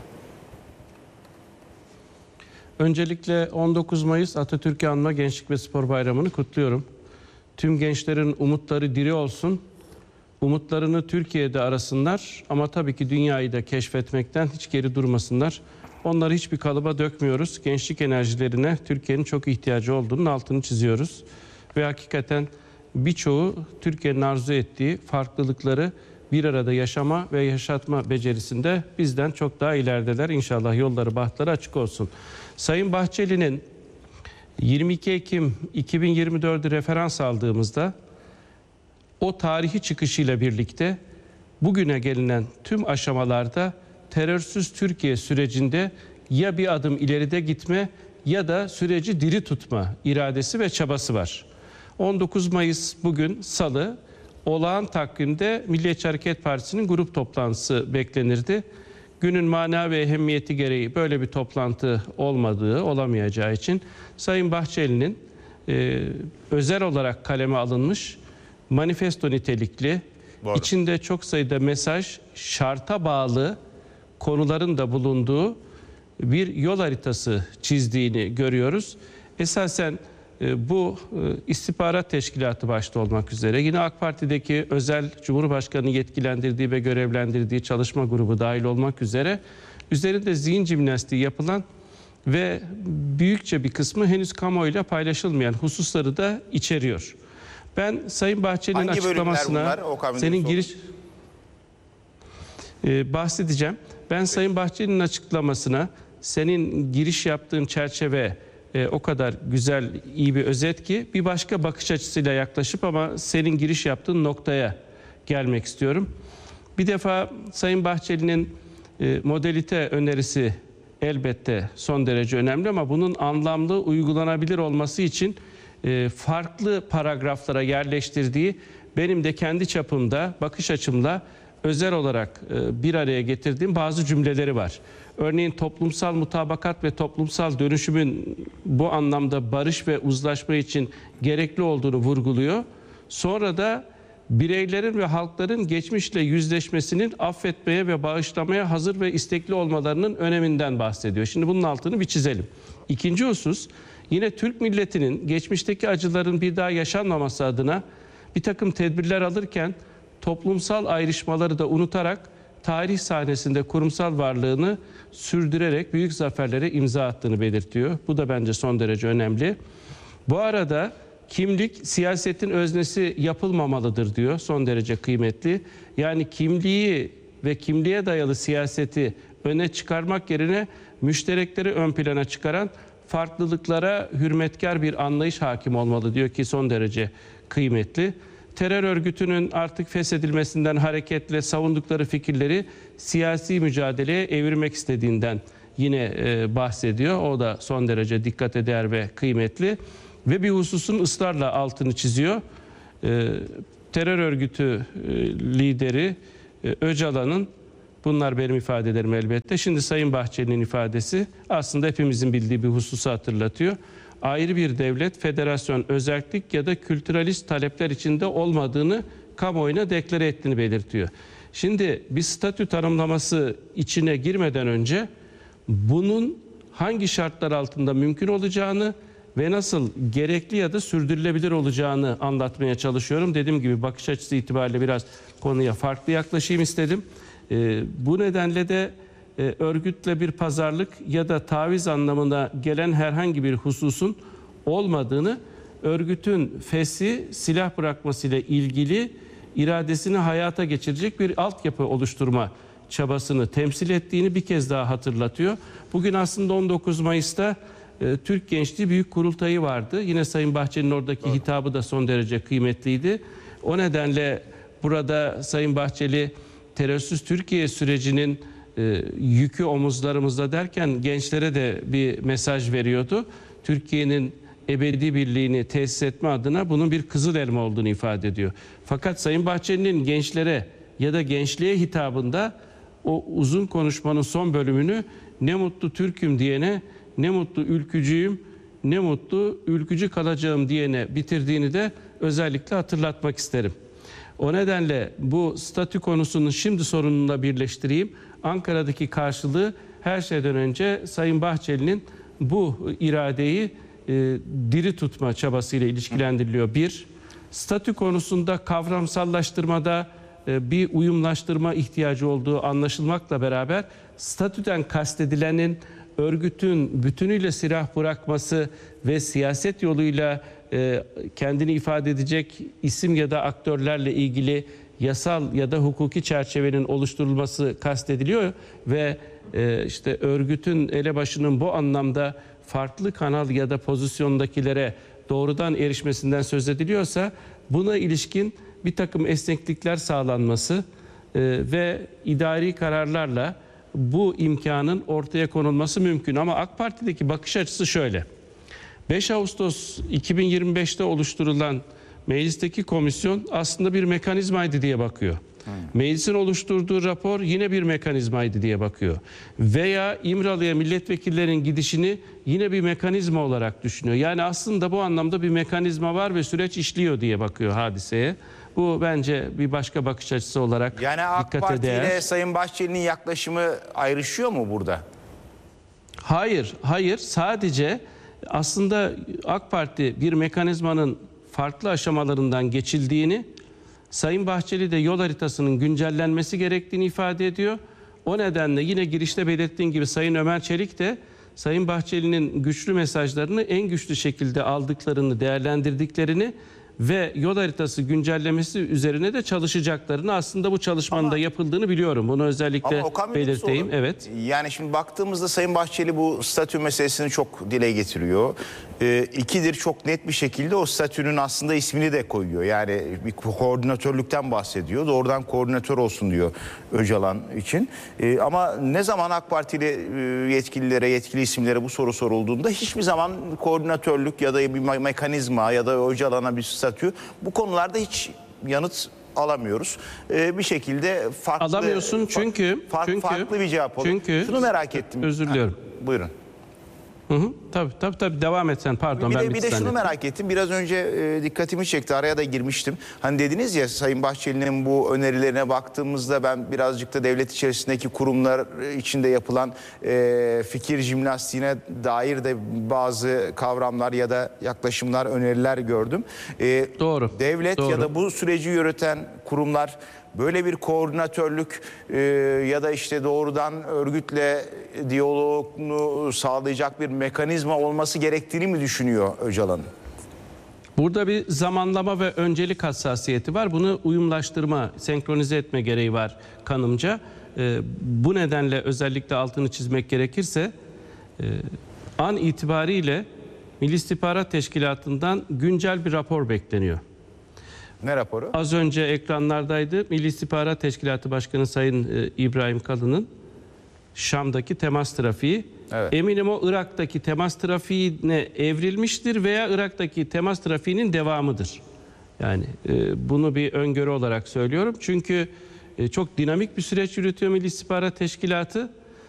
Öncelikle on dokuz Mayıs Atatürk'ü anma Gençlik ve Spor Bayramı'nı kutluyorum. Tüm gençlerin umutları diri olsun. Umutlarını Türkiye'de arasınlar ama tabii ki dünyayı da keşfetmekten hiç geri durmasınlar. Onları hiçbir kalıba dökmüyoruz. Gençlik enerjilerine Türkiye'nin çok ihtiyacı olduğunun altını çiziyoruz. Ve hakikaten birçoğu Türkiye'nin arzu ettiği farklılıkları bir arada yaşama ve yaşatma becerisinde bizden çok daha ilerideler. İnşallah yolları, bahtları açık olsun. Sayın Bahçeli'nin yirmi iki Ekim iki bin yirmi dördü referans aldığımızda o tarihi çıkışıyla birlikte bugüne gelinen tüm aşamalarda terörsüz Türkiye sürecinde ya bir adım ileride gitme ya da süreci diri tutma iradesi ve çabası var. on dokuz Mayıs bugün Salı, olağan takvimde Milliyetçi Hareket Partisi'nin grup toplantısı beklenirdi. Günün mana ve ehemmiyeti gereği böyle bir toplantı olmadığı, olamayacağı için Sayın Bahçeli'nin e, özel olarak kaleme alınmış manifesto nitelikli, Doğru. içinde çok sayıda mesaj, şarta bağlı konuların da bulunduğu bir yol haritası çizdiğini görüyoruz. Esasen e, bu e, istihbarat teşkilatı başta olmak üzere yine AK Parti'deki özel Cumhurbaşkanı yetkilendirdiği ve görevlendirdiği çalışma grubu dahil olmak üzere üzerinde zihin jimnastiği yapılan ve büyükçe bir kısmı henüz kamuoyuyla paylaşılmayan hususları da içeriyor. Ben Sayın Bahçeli'nin açıklamasına, senin giriş ee, bahsedeceğim. Ben Sayın Bahçeli'nin açıklamasına, senin giriş yaptığın çerçeve e, o kadar güzel, iyi bir özet ki bir başka bakış açısıyla yaklaşıp ama senin giriş yaptığın noktaya gelmek istiyorum. Bir defa Sayın Bahçeli'nin e, modalite önerisi elbette son derece önemli ama bunun anlamlı, uygulanabilir olması için farklı paragraflara yerleştirdiği, benim de kendi çapımda, bakış açımla özel olarak bir araya getirdiğim bazı cümleleri var. Örneğin toplumsal mutabakat ve toplumsal dönüşümün bu anlamda barış ve uzlaşma için gerekli olduğunu vurguluyor. Sonra da bireylerin ve halkların geçmişle yüzleşmesinin affetmeye ve bağışlamaya hazır ve istekli olmalarının öneminden bahsediyor. Şimdi bunun altını bir çizelim. İkinci husus, yine Türk milletinin geçmişteki acıların bir daha yaşanmaması adına bir takım tedbirler alırken toplumsal ayrışmaları da unutarak tarih sahnesinde kurumsal varlığını sürdürerek büyük zaferlere imza attığını belirtiyor. Bu da bence son derece önemli. Bu arada kimlik siyasetin öznesi yapılmamalıdır diyor, son derece kıymetli. Yani kimliği ve kimliğe dayalı siyaseti öne çıkarmak yerine müşterekleri ön plana çıkaran farklılıklara hürmetkar bir anlayış hakim olmalı diyor ki son derece kıymetli. Terör örgütünün artık feshedilmesinden hareketle savundukları fikirleri siyasi mücadeleye evirmek istediğinden yine e, bahsediyor. O da son derece dikkate değer ve kıymetli. Ve bir hususun ısrarla altını çiziyor. E, terör örgütü e, lideri e, Öcalan'ın, bunlar benim ifadelerim elbette. Şimdi Sayın Bahçeli'nin ifadesi aslında hepimizin bildiği bir hususu hatırlatıyor. Ayrı bir devlet, federasyon, özerklik ya da kültüralist talepler içinde olmadığını kamuoyuna deklare ettiğini belirtiyor. Şimdi bir statü tanımlaması içine girmeden önce bunun hangi şartlar altında mümkün olacağını ve nasıl gerekli ya da sürdürülebilir olacağını anlatmaya çalışıyorum. Dediğim gibi bakış açısı itibariyle biraz konuya farklı yaklaşayım istedim. Ee, bu nedenle de e, örgütle bir pazarlık ya da taviz anlamına gelen herhangi bir hususun olmadığını, örgütün fesih, silah bırakmasıyla ilgili iradesini hayata geçirecek bir altyapı oluşturma çabasını temsil ettiğini bir kez daha hatırlatıyor. Bugün aslında on dokuz Mayıs'ta e, Türk Gençliği Büyük Kurultayı vardı. Yine Sayın Bahçeli'nin oradaki evet. hitabı da son derece kıymetliydi. O nedenle burada Sayın Bahçeli terörsüz Türkiye sürecinin e, yükü omuzlarımızda derken gençlere de bir mesaj veriyordu. Türkiye'nin ebedi birliğini tesis etme adına bunun bir kızıl elma olduğunu ifade ediyor. Fakat Sayın Bahçeli'nin gençlere ya da gençliğe hitabında o uzun konuşmanın son bölümünü ne mutlu Türk'üm diyene, ne mutlu ülkücüyüm, ne mutlu ülkücü kalacağım diyene bitirdiğini de özellikle hatırlatmak isterim. O nedenle bu statü konusunun şimdi sorununa birleştireyim. Ankara'daki karşılığı her şeyden önce Sayın Bahçeli'nin bu iradeyi e, diri tutma çabasıyla ilişkilendiriliyor. Bir, statü konusunda kavramsallaştırmada e, bir uyumlaştırma ihtiyacı olduğu anlaşılmakla beraber statüden kastedilenin örgütün bütünüyle silah bırakması ve siyaset yoluyla e, kendini ifade edecek isim ya da aktörlerle ilgili yasal ya da hukuki çerçevenin oluşturulması kastediliyor ve e, işte örgütün elebaşının bu anlamda farklı kanal ya da pozisyondakilere doğrudan erişmesinden söz ediliyorsa buna ilişkin bir takım esneklikler sağlanması e, ve idari kararlarla bu imkanın ortaya konulması mümkün. Ama AK Parti'deki bakış açısı şöyle. beş Ağustos iki bin yirmi beş'te oluşturulan meclisteki komisyon aslında bir mekanizmaydı diye bakıyor. Hmm. Meclisin oluşturduğu rapor yine bir mekanizmaydı diye bakıyor. Veya İmralı'ya milletvekillerinin gidişini yine bir mekanizma olarak düşünüyor. Yani aslında bu anlamda bir mekanizma var ve süreç işliyor diye bakıyor hadiseye. Bu bence bir başka bakış açısı olarak yani AK dikkate Parti değer. ile Sayın Bahçeli'nin yaklaşımı ayrışıyor mu burada? Hayır, hayır. Sadece aslında AK Parti bir mekanizmanın farklı aşamalarından geçildiğini, Sayın Bahçeli de yol haritasının güncellenmesi gerektiğini ifade ediyor. O nedenle yine girişte belirttiğim gibi Sayın Ömer Çelik de Sayın Bahçeli'nin güçlü mesajlarını en güçlü şekilde aldıklarını, değerlendirdiklerini ve yol haritası güncellemesi üzerine de çalışacaklarını, aslında bu çalışmanın ama, da yapıldığını biliyorum. Bunu özellikle belirteyim. Evet. Yani şimdi baktığımızda Sayın Bahçeli bu statü meselesini çok dile getiriyor. Ee, ikidir çok net bir şekilde o statünün aslında ismini de koyuyor. Yani bir koordinatörlükten bahsediyor. Doğrudan koordinatör olsun diyor Öcalan için. Ee, ama ne zaman AK Partili e, yetkililere, yetkili isimlere bu soru sorulduğunda hiçbir zaman koordinatörlük ya da bir mekanizma ya da Öcalan'a bir statü, bu konularda hiç yanıt alamıyoruz. Ee, bir şekilde farklı alamıyorsun çünkü fark, çünkü farklı bir cevap oluyor. Çünkü şunu merak ettim. Özür diliyorum. Ha, buyurun. Hı hı, tabii tabii tabii devam et sen, pardon. Bir ben de, bir de şunu merak ettim. Biraz önce e, dikkatimi çekti. Araya da girmiştim. Hani dediniz ya, Sayın Bahçeli'nin bu önerilerine baktığımızda ben birazcık da devlet içerisindeki kurumlar içinde yapılan e, fikir jimnastiğine dair de bazı kavramlar ya da yaklaşımlar, öneriler gördüm. E, doğru. Devlet doğru. ya da bu süreci yöneten kurumlar böyle bir koordinatörlük e, ya da işte doğrudan örgütle diyalogunu sağlayacak bir mekanizma olması gerektiğini mi düşünüyor Öcalan'ın? Burada bir zamanlama ve öncelik hassasiyeti var. Bunu uyumlaştırma, senkronize etme gereği var kanımca. E, bu nedenle özellikle altını çizmek gerekirse e, an itibariyle Milli İstihbarat Teşkilatı'ndan güncel bir rapor bekleniyor. Ne raporu? Az önce ekranlardaydı. Milli İstihbarat Teşkilatı Başkanı Sayın e, İbrahim Kalın'ın Şam'daki temas trafiği. Evet. Eminim o Irak'taki temas trafiğine evrilmiştir veya Irak'taki temas trafiğinin devamıdır. Yani e, bunu bir öngörü olarak söylüyorum. Çünkü e, çok dinamik bir süreç yürütüyor Milli İstihbarat Teşkilatı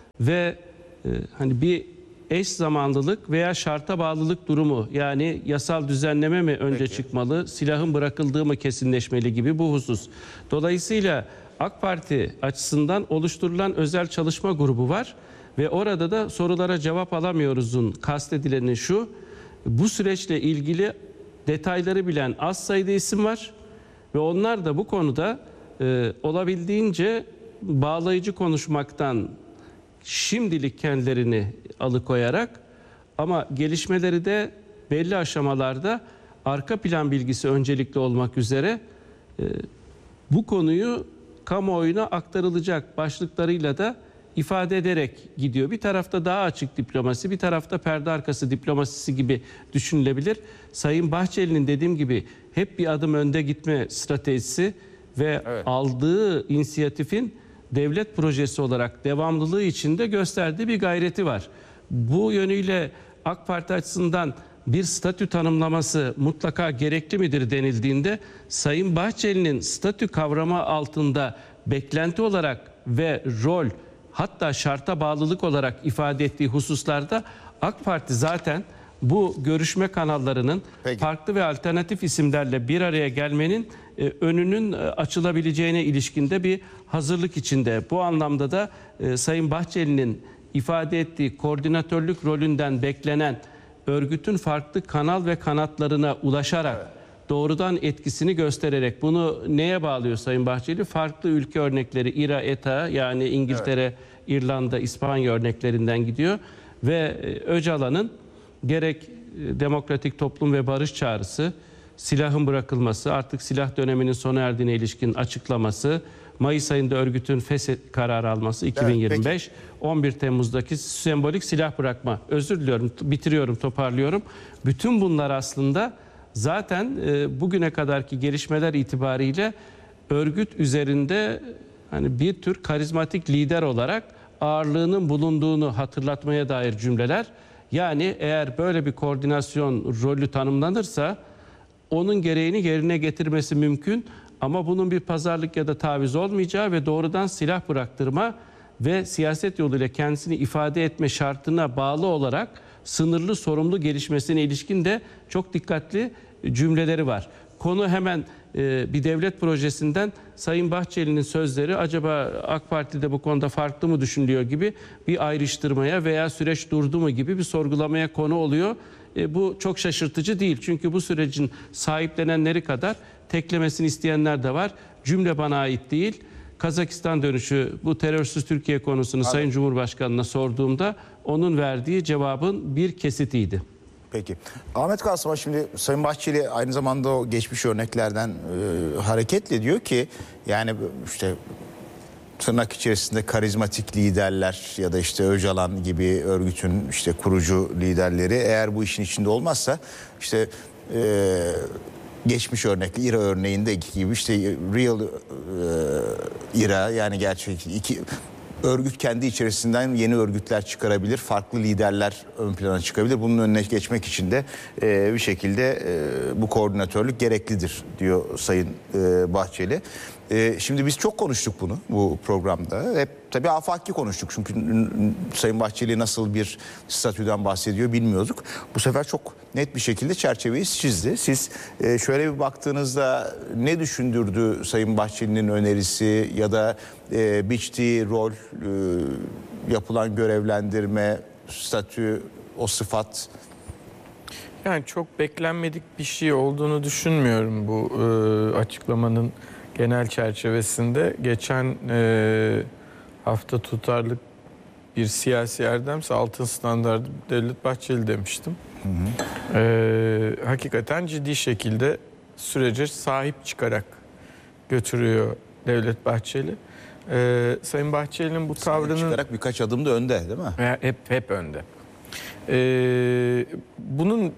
ve e, hani bir eş zamanlılık veya şarta bağlılık durumu, yani yasal düzenleme mi önce Peki. çıkmalı, silahın bırakıldığı mı kesinleşmeli gibi bu husus. Dolayısıyla AK Parti açısından oluşturulan özel çalışma grubu var ve orada da sorulara cevap alamıyoruzun kastedileni şu: bu süreçle ilgili detayları bilen az sayıda isim var ve onlar da bu konuda e, olabildiğince bağlayıcı konuşmaktan şimdilik kendilerini alıkoyarak ama gelişmeleri de belli aşamalarda arka plan bilgisi öncelikli olmak üzere e, bu konuyu kamuoyuna aktarılacak başlıklarıyla da ifade ederek gidiyor. Bir tarafta daha açık diplomasi, bir tarafta perde arkası diplomasisi gibi düşünülebilir. Sayın Bahçeli'nin dediğim gibi hep bir adım önde gitme stratejisi ve evet. aldığı inisiyatifin devlet projesi olarak devamlılığı içinde gösterdiği bir gayreti var. Bu yönüyle AK Parti açısından bir statü tanımlaması mutlaka gerekli midir denildiğinde, Sayın Bahçeli'nin statü kavramı altında beklenti olarak ve rol, hatta şarta bağlılık olarak ifade ettiği hususlarda AK Parti zaten bu görüşme kanallarının Peki. farklı ve alternatif isimlerle bir araya gelmenin e, önünün e, açılabileceğine ilişkinde bir hazırlık içinde. Bu anlamda da e, Sayın Bahçeli'nin ifade ettiği koordinatörlük rolünden beklenen örgütün farklı kanal ve kanatlarına ulaşarak evet. doğrudan etkisini göstererek, bunu neye bağlıyor Sayın Bahçeli? Farklı ülke örnekleri, İ R A, E T A, yani İngiltere, evet. İrlanda, İspanya örneklerinden gidiyor ve Öcalan'ın gerek demokratik toplum ve barış çağrısı, silahın bırakılması, artık silah döneminin sona erdiğine ilişkin açıklaması, Mayıs ayında örgütün feshet kararı alması iki bin yirmi beş, evet, on bir Temmuz'daki sembolik silah bırakma. Özür diliyorum, bitiriyorum, toparlıyorum. Bütün bunlar aslında zaten e, bugüne kadarki gelişmeler itibariyle örgüt üzerinde hani bir tür karizmatik lider olarak ağırlığının bulunduğunu hatırlatmaya dair cümleler. Yani eğer böyle bir koordinasyon rolü tanımlanırsa onun gereğini yerine getirmesi mümkün. Ama bunun bir pazarlık ya da taviz olmayacağı ve doğrudan silah bıraktırma ve siyaset yoluyla kendisini ifade etme şartına bağlı olarak sınırlı sorumlu gelişmesine ilişkin de çok dikkatli cümleleri var. Konu hemen e, bir devlet projesinden Sayın Bahçeli'nin sözleri acaba AK Parti'de bu konuda farklı mı düşünülüyor gibi bir ayrıştırmaya veya süreç durdu mu gibi bir sorgulamaya konu oluyor. E, bu çok şaşırtıcı değil. Çünkü bu sürecin sahiplenenleri kadar teklemesini isteyenler de var. Cümle bana ait değil. Kazakistan dönüşü, bu terörsüz Türkiye konusunu Abi. Sayın Cumhurbaşkanı'na sorduğumda onun verdiği cevabın bir kesitiydi. Peki. Ahmet Kasım'a şimdi Sayın Bahçeli aynı zamanda o geçmiş örneklerden e, hareketle diyor ki yani işte tırnak içerisinde karizmatik liderler ya da işte Öcalan gibi örgütün işte kurucu liderleri eğer bu işin içinde olmazsa işte e, geçmiş örnekli İ R A örneğindeki gibi işte real e, İ R A, yani gerçek iki örgüt kendi içerisinden yeni örgütler çıkarabilir, farklı liderler ön plana çıkabilir. Bunun önüne geçmek için de e, bir şekilde e, bu koordinatörlük gereklidir diyor Sayın e, Bahçeli. E, şimdi biz çok konuştuk bunu bu programda. Hep tabii afaki konuştuk çünkü Sayın Bahçeli nasıl bir statüden bahsediyor bilmiyorduk. Bu sefer çok net bir şekilde çerçeveyi çizdi. Siz e, şöyle bir baktığınızda ne düşündürdü Sayın Bahçeli'nin önerisi ya da e, biçtiği rol, e, yapılan görevlendirme, statü, o sıfat? Yani çok beklenmedik bir şey olduğunu düşünmüyorum bu e, açıklamanın genel çerçevesinde. Geçen e, hafta tutarlı bir siyasi erdemse altın standardı Devlet Bahçeli demiştim. Hı hı. E, hakikaten ciddi şekilde sürece sahip çıkarak götürüyor Devlet Bahçeli. E, Sayın Bahçeli'nin bu sahip tavrının... çıkarak birkaç adım da önde değil mi? E, hep, hep önde. E, bunun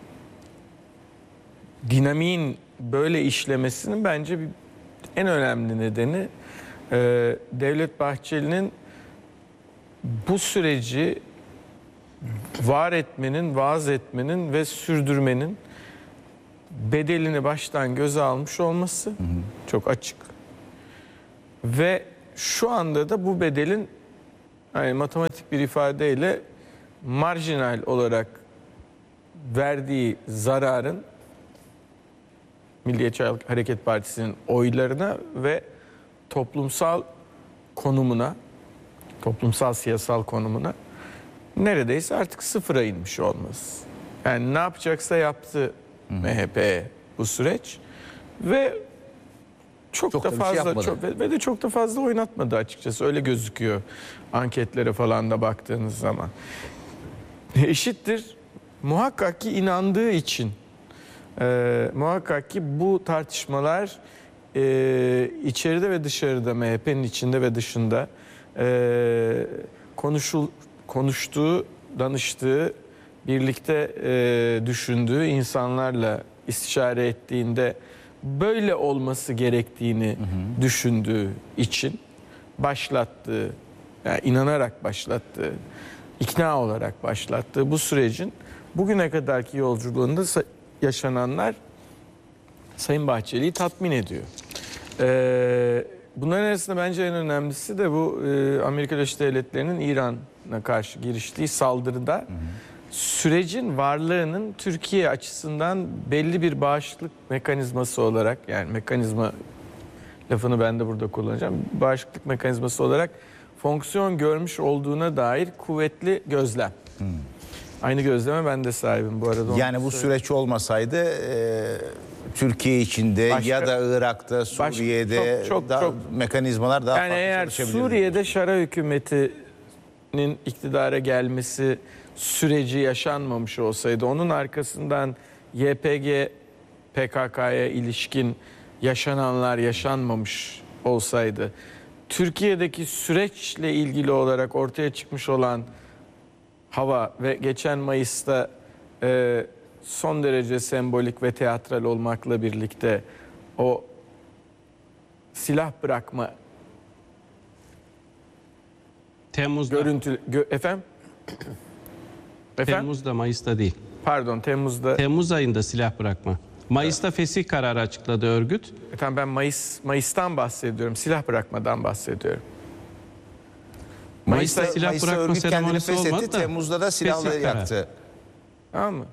dinamiğin böyle işlemesinin bence bir, en önemli nedeni e, Devlet Bahçeli'nin bu süreci var etmenin, vaaz etmenin ve sürdürmenin bedelini baştan göze almış olması. Hı hı. Çok açık. Ve şu anda da bu bedelin yani matematik bir ifadeyle marjinal olarak verdiği zararın Milliyetçi Hareket Partisi'nin oylarına ve toplumsal konumuna, toplumsal siyasal konumuna neredeyse artık sıfıra inmiş olması. Yani ne yapacaksa yaptı M H P bu süreç ve çok, çok da fazla şey çok, ve de çok da fazla oynatmadı açıkçası. Öyle gözüküyor anketlere falan da baktığınız zaman. Eşittir muhakkak ki inandığı için e, muhakkak ki bu tartışmalar e, içeride ve dışarıda M H P'nin içinde ve dışında e, konuşul, konuştuğu, danıştığı, birlikte e, düşündüğü insanlarla istişare ettiğinde böyle olması gerektiğini hı hı. düşündüğü için başlattığı, yani inanarak başlattığı, ikna olarak başlattığı bu sürecin bugüne kadarki yolculuğunda yaşananlar Sayın Bahçeli'yi tatmin ediyor. Ee, bunların arasında bence en önemlisi de bu e, Amerika Birleşik Devletleri'nin İran'a karşı giriştiği saldırıda hı hı. sürecin varlığının Türkiye açısından belli bir bağışıklık mekanizması olarak, yani mekanizma lafını ben de burada kullanacağım, bağışıklık mekanizması olarak fonksiyon görmüş olduğuna dair kuvvetli gözlem. Hmm. Aynı gözleme ben de sahibim bu arada. Yani bu süreç olmasaydı e, Türkiye içinde başka, ya da Irak'ta, Suriye'de başka, çok, çok, daha, çok, mekanizmalar daha yani farklı eğer çalışabilirdi. Suriye'de Şara hükümetinin iktidara gelmesi süreci yaşanmamış olsaydı, onun arkasından Y P G P K K'ya ilişkin yaşananlar yaşanmamış olsaydı, Türkiye'deki süreçle ilgili olarak ortaya çıkmış olan hava ve geçen Mayıs'ta e, son derece sembolik ve teatral olmakla birlikte o silah bırakma Temmuz'da görüntü gö, efendim Efendim? Temmuz'da, Mayıs'ta değil. Pardon, Temmuz'da. Temmuz ayında silah bırakma. Mayıs'ta fesih kararı açıkladı örgüt. Efendim ben Mayıs Mayıs'tan bahsediyorum. Silah bırakmadan bahsediyorum. Mayıs'ta, Mayıs'ta silah Mayıs'ta bırakma seremonisi olmadı da Temmuz'da da silahları yaktı. Tamam mı?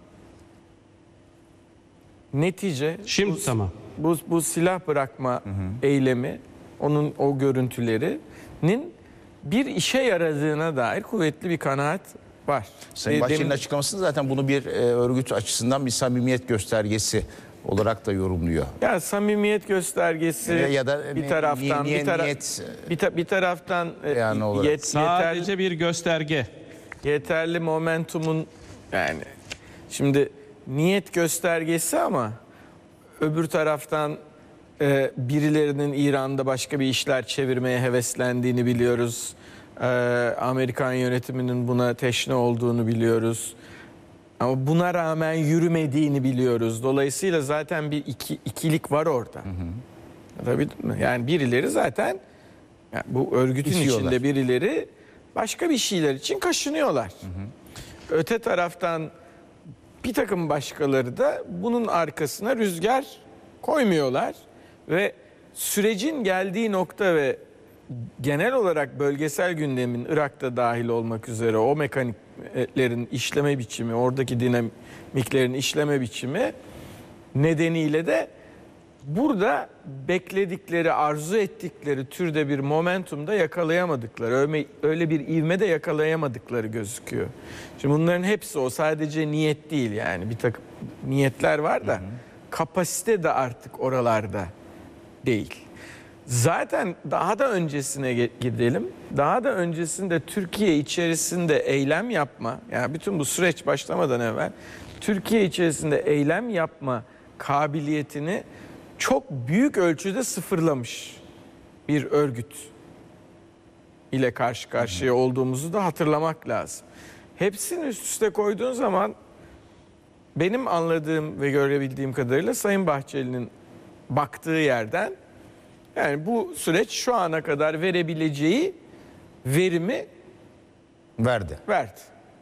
Netice Şimdi bu, tamam. Bu, bu silah bırakma hı hı. eylemi, onun o görüntülerinin bir işe yaradığına dair kuvvetli bir kanaat var. Sayın Bahçeli'nin açıklamasında zaten bunu bir e, örgüt açısından bir samimiyet göstergesi olarak da yorumluyor. Ya samimiyet göstergesi ya, ya da bir taraftan niye, bir, tara niyet, bir, ta bir taraftan yani yet, sadece yeterli, bir gösterge. Yeterli momentumun, yani şimdi niyet göstergesi ama öbür taraftan e, birilerinin İran'da başka bir işler çevirmeye heveslendiğini biliyoruz. E, Amerikan yönetiminin buna teşne olduğunu biliyoruz. Ama buna rağmen yürümediğini biliyoruz. Dolayısıyla zaten bir iki, ikilik var orada. Hı hı. Tabii mi? Yani birileri zaten, yani bu örgütün İşiyorlar. içinde birileri başka bir şeyler için kaşınıyorlar. Hı hı. Öte taraftan bir takım başkaları da bunun arkasına rüzgar koymuyorlar ve sürecin geldiği nokta ve genel olarak bölgesel gündemin Irak'ta dahil olmak üzere o mekaniklerin işleme biçimi, oradaki dinamiklerin işleme biçimi nedeniyle de burada bekledikleri, arzu ettikleri türde bir momentumda yakalayamadıkları, öyle, öyle bir ivmede yakalayamadıkları gözüküyor. Şimdi bunların hepsi o, sadece niyet değil, yani bir takım niyetler var da hı hı. kapasite de artık oralarda değil. Zaten daha da öncesine gidelim. Daha da öncesinde Türkiye içerisinde eylem yapma, yani bütün bu süreç başlamadan evvel Türkiye içerisinde eylem yapma kabiliyetini çok büyük ölçüde sıfırlamış bir örgüt ile karşı karşıya olduğumuzu da hatırlamak lazım. Hepsini üst üste koyduğun zaman benim anladığım ve görebildiğim kadarıyla Sayın Bahçeli'nin baktığı yerden, yani bu süreç şu ana kadar verebileceği verimi verdi. Verdi.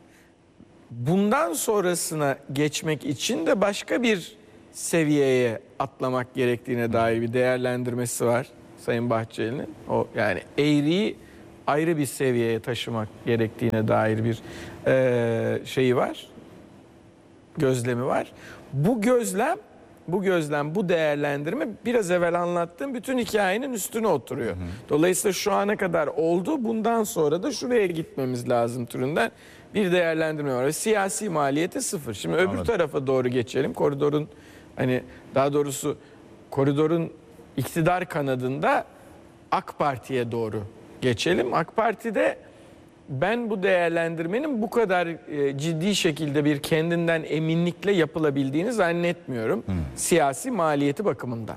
Bundan sonrasına geçmek için de başka bir seviyeye atlamak gerektiğine dair bir değerlendirmesi var Sayın Bahçeli'nin. O yani eğriyi ayrı bir seviyeye taşımak gerektiğine dair bir e, şeyi var. Gözlemi var. Bu gözlem, bu gözlem, bu değerlendirme biraz evvel anlattığım bütün hikayenin üstüne oturuyor. Hı hı. Dolayısıyla şu ana kadar oldu, bundan sonra da şuraya gitmemiz lazım türünden bir değerlendirme var. Ve siyasi maliyeti sıfır. Şimdi öbür Anladım. tarafa doğru geçelim. Koridorun, hani daha doğrusu koridorun iktidar kanadında AK Parti'ye doğru geçelim. AK Parti'de ben bu değerlendirmenin bu kadar e, ciddi şekilde bir kendinden eminlikle yapılabildiğini zannetmiyorum. Hmm. Siyasi maliyeti bakımından.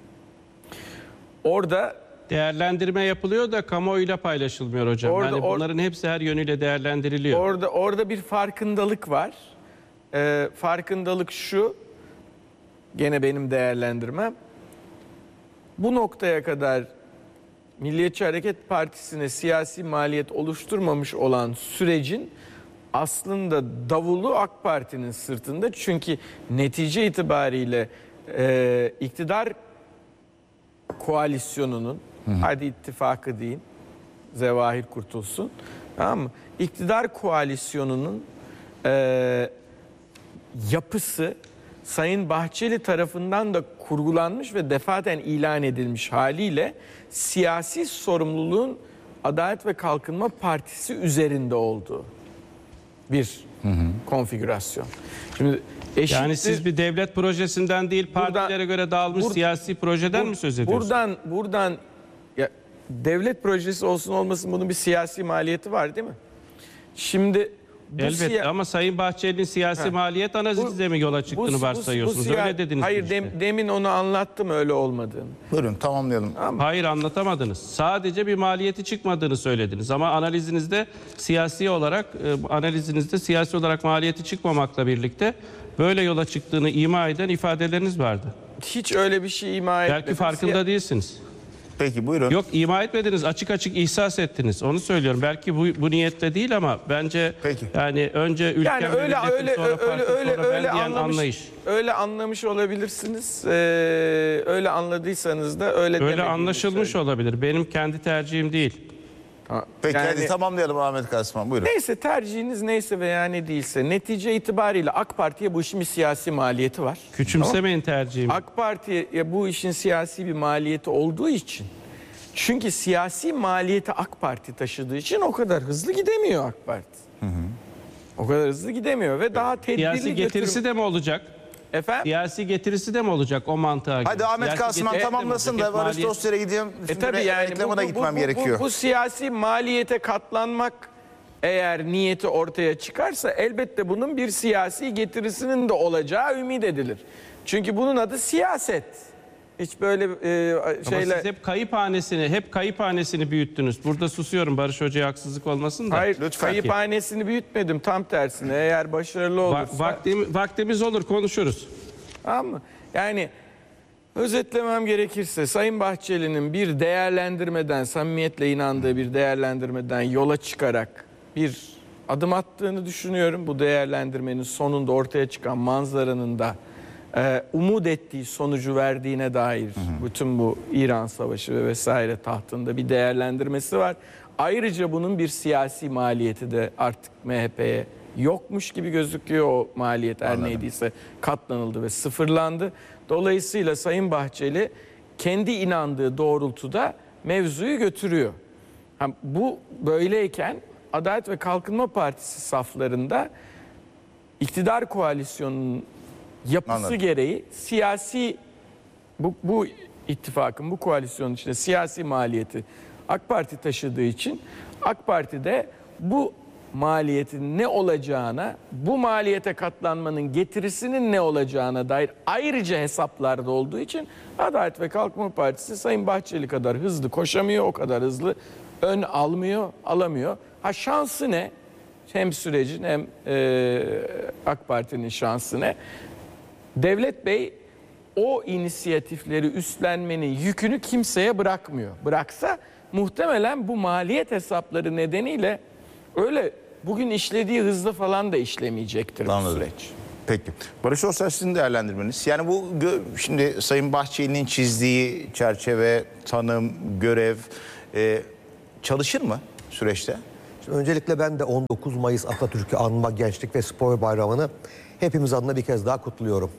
Orada değerlendirme yapılıyor da kamuoyuyla paylaşılmıyor hocam. Orada, yani bunların or- hepsi her yönüyle değerlendiriliyor. Orada orada bir farkındalık var. Ee, farkındalık şu. Gene benim değerlendirmem. Bu noktaya kadar Milliyetçi Hareket Partisi'ne siyasi maliyet oluşturmamış olan sürecin aslında davulu AK Parti'nin sırtında. Çünkü netice itibariyle e, iktidar koalisyonunun, hı hı. hadi ittifakı deyin, Zevahir kurtulsun, tamam mı? İktidar koalisyonunun e, yapısı Sayın Bahçeli tarafından da kurgulanmış ve defaten ilan edilmiş haliyle siyasi sorumluluğun Adalet ve Kalkınma Partisi üzerinde olduğu bir hı hı. konfigürasyon. Şimdi eşittir, yani siz bir devlet projesinden değil partilere buradan, göre dağılmış bur, siyasi projeden bur, mi söz ediyorsunuz? Buradan buradan ya, devlet projesi olsun olmasın bunun bir siyasi maliyeti var değil mi? Şimdi elbette siya- ama Sayın Bahçeli'nin siyasi ha. maliyet analiziyle mi yola çıktığını bu, varsayıyorsunuz? Bu, bu siya- öyle dediniz. Hayır işte. dem, demin onu anlattım öyle olmadığını. Buyurun tamamlayalım. Ama. Hayır anlatamadınız. Sadece bir maliyeti çıkmadığını söylediniz. Ama analizinizde siyasi olarak e, analizinizde siyasi olarak maliyeti çıkmamakla birlikte böyle yola çıktığını ima eden ifadeleriniz vardı. Hiç öyle bir şey ima etmedim. Belki farkında Siya- değilsiniz. Peki buyurun. Yok ima etmediniz, açık açık ihsas ettiniz. Onu söylüyorum. Belki bu bu niyetle değil ama bence Peki. yani önce ülkem yani öyle öyle sonra öyle parti, öyle sonra öyle ben anlamış, anlayış. Öyle anlamış olabilirsiniz. Ee, öyle anladıysanız da öyle öyle anlaşılmış söyleyeyim. Olabilir. Benim kendi tercihim değil. Peki yani, hadi tamamlayalım Ahmet Kasman. Buyurun. Neyse tercihiniz neyse veya ne değilse netice itibariyle AK Parti'ye bu işin bir siyasi maliyeti var. Küçümsemeyin tamam. tercihimi. AK Parti'ye bu işin siyasi bir maliyeti olduğu için, çünkü siyasi maliyeti AK Parti taşıdığı için o kadar hızlı gidemiyor AK Parti. Hı hı. O kadar hızlı gidemiyor ve daha tedbirli siyasi getirisi götürüm... de mi olacak? Efendim? Siyasi getirisi de mi olacak o mantığa göre? Hadi Ahmet Kasman tamamlasın da Barış Dostler'e gideyim. E tabii yani bu, bu, gitmem bu, gerekiyor. Bu, bu siyasi maliyete katlanmak eğer niyeti ortaya çıkarsa elbette bunun bir siyasi getirisinin de olacağı ümit edilir. Çünkü bunun adı siyaset. Hiç böyle e, şeyler... Ama siz hep kayıphanesini, hep kayıphanesini büyüttünüz. Burada susuyorum Barış Hoca'ya haksızlık olmasın da. Hayır, lütfen. Kayıphanesini büyütmedim, tam tersine. Eğer başarılı olursa... Va- vaktim, vaktimiz olur, konuşuruz. Tamam mı? Yani özetlemem gerekirse Sayın Bahçeli'nin bir değerlendirmeden, samimiyetle inandığı bir değerlendirmeden yola çıkarak bir adım attığını düşünüyorum. Bu değerlendirmenin sonunda ortaya çıkan manzaranın da Ee, umut ettiği sonucu verdiğine dair hı hı. bütün bu İran Savaşı ve vesaire tahtında bir değerlendirmesi var. Ayrıca bunun bir siyasi maliyeti de artık M H P'ye yokmuş gibi gözüküyor. O maliyet her neydiyse katlanıldı ve sıfırlandı. Dolayısıyla Sayın Bahçeli kendi inandığı doğrultuda mevzuyu götürüyor. Ha, bu böyleyken Adalet ve Kalkınma Partisi saflarında iktidar koalisyonunun yapısı Anladım. gereği siyasi bu, bu ittifakın, bu koalisyonun içinde siyasi maliyeti AK Parti taşıdığı için AK Parti'de bu maliyetin ne olacağına, bu maliyete katlanmanın getirisinin ne olacağına dair ayrıca hesaplarda olduğu için Adalet ve Kalkınma Partisi Sayın Bahçeli kadar hızlı koşamıyor, o kadar hızlı ön almıyor, alamıyor. Ha şansı ne? Hem sürecin hem e, AK Parti'nin şansı ne? Devlet Bey o inisiyatifleri üstlenmenin yükünü kimseye bırakmıyor. Bıraksa muhtemelen bu maliyet hesapları nedeniyle öyle bugün işlediği hızla falan da işlemeyecektir bu süreç. Peki. Barış Orsay, sizin değerlendirmeniz. Yani bu şimdi Sayın Bahçeli'nin çizdiği çerçeve, tanım, görev e, çalışır mı süreçte? Şimdi öncelikle ben de on dokuz Mayıs Atatürk'ü anma Gençlik ve Spor Bayramı'nı hepimiz adına bir kez daha kutluyorum.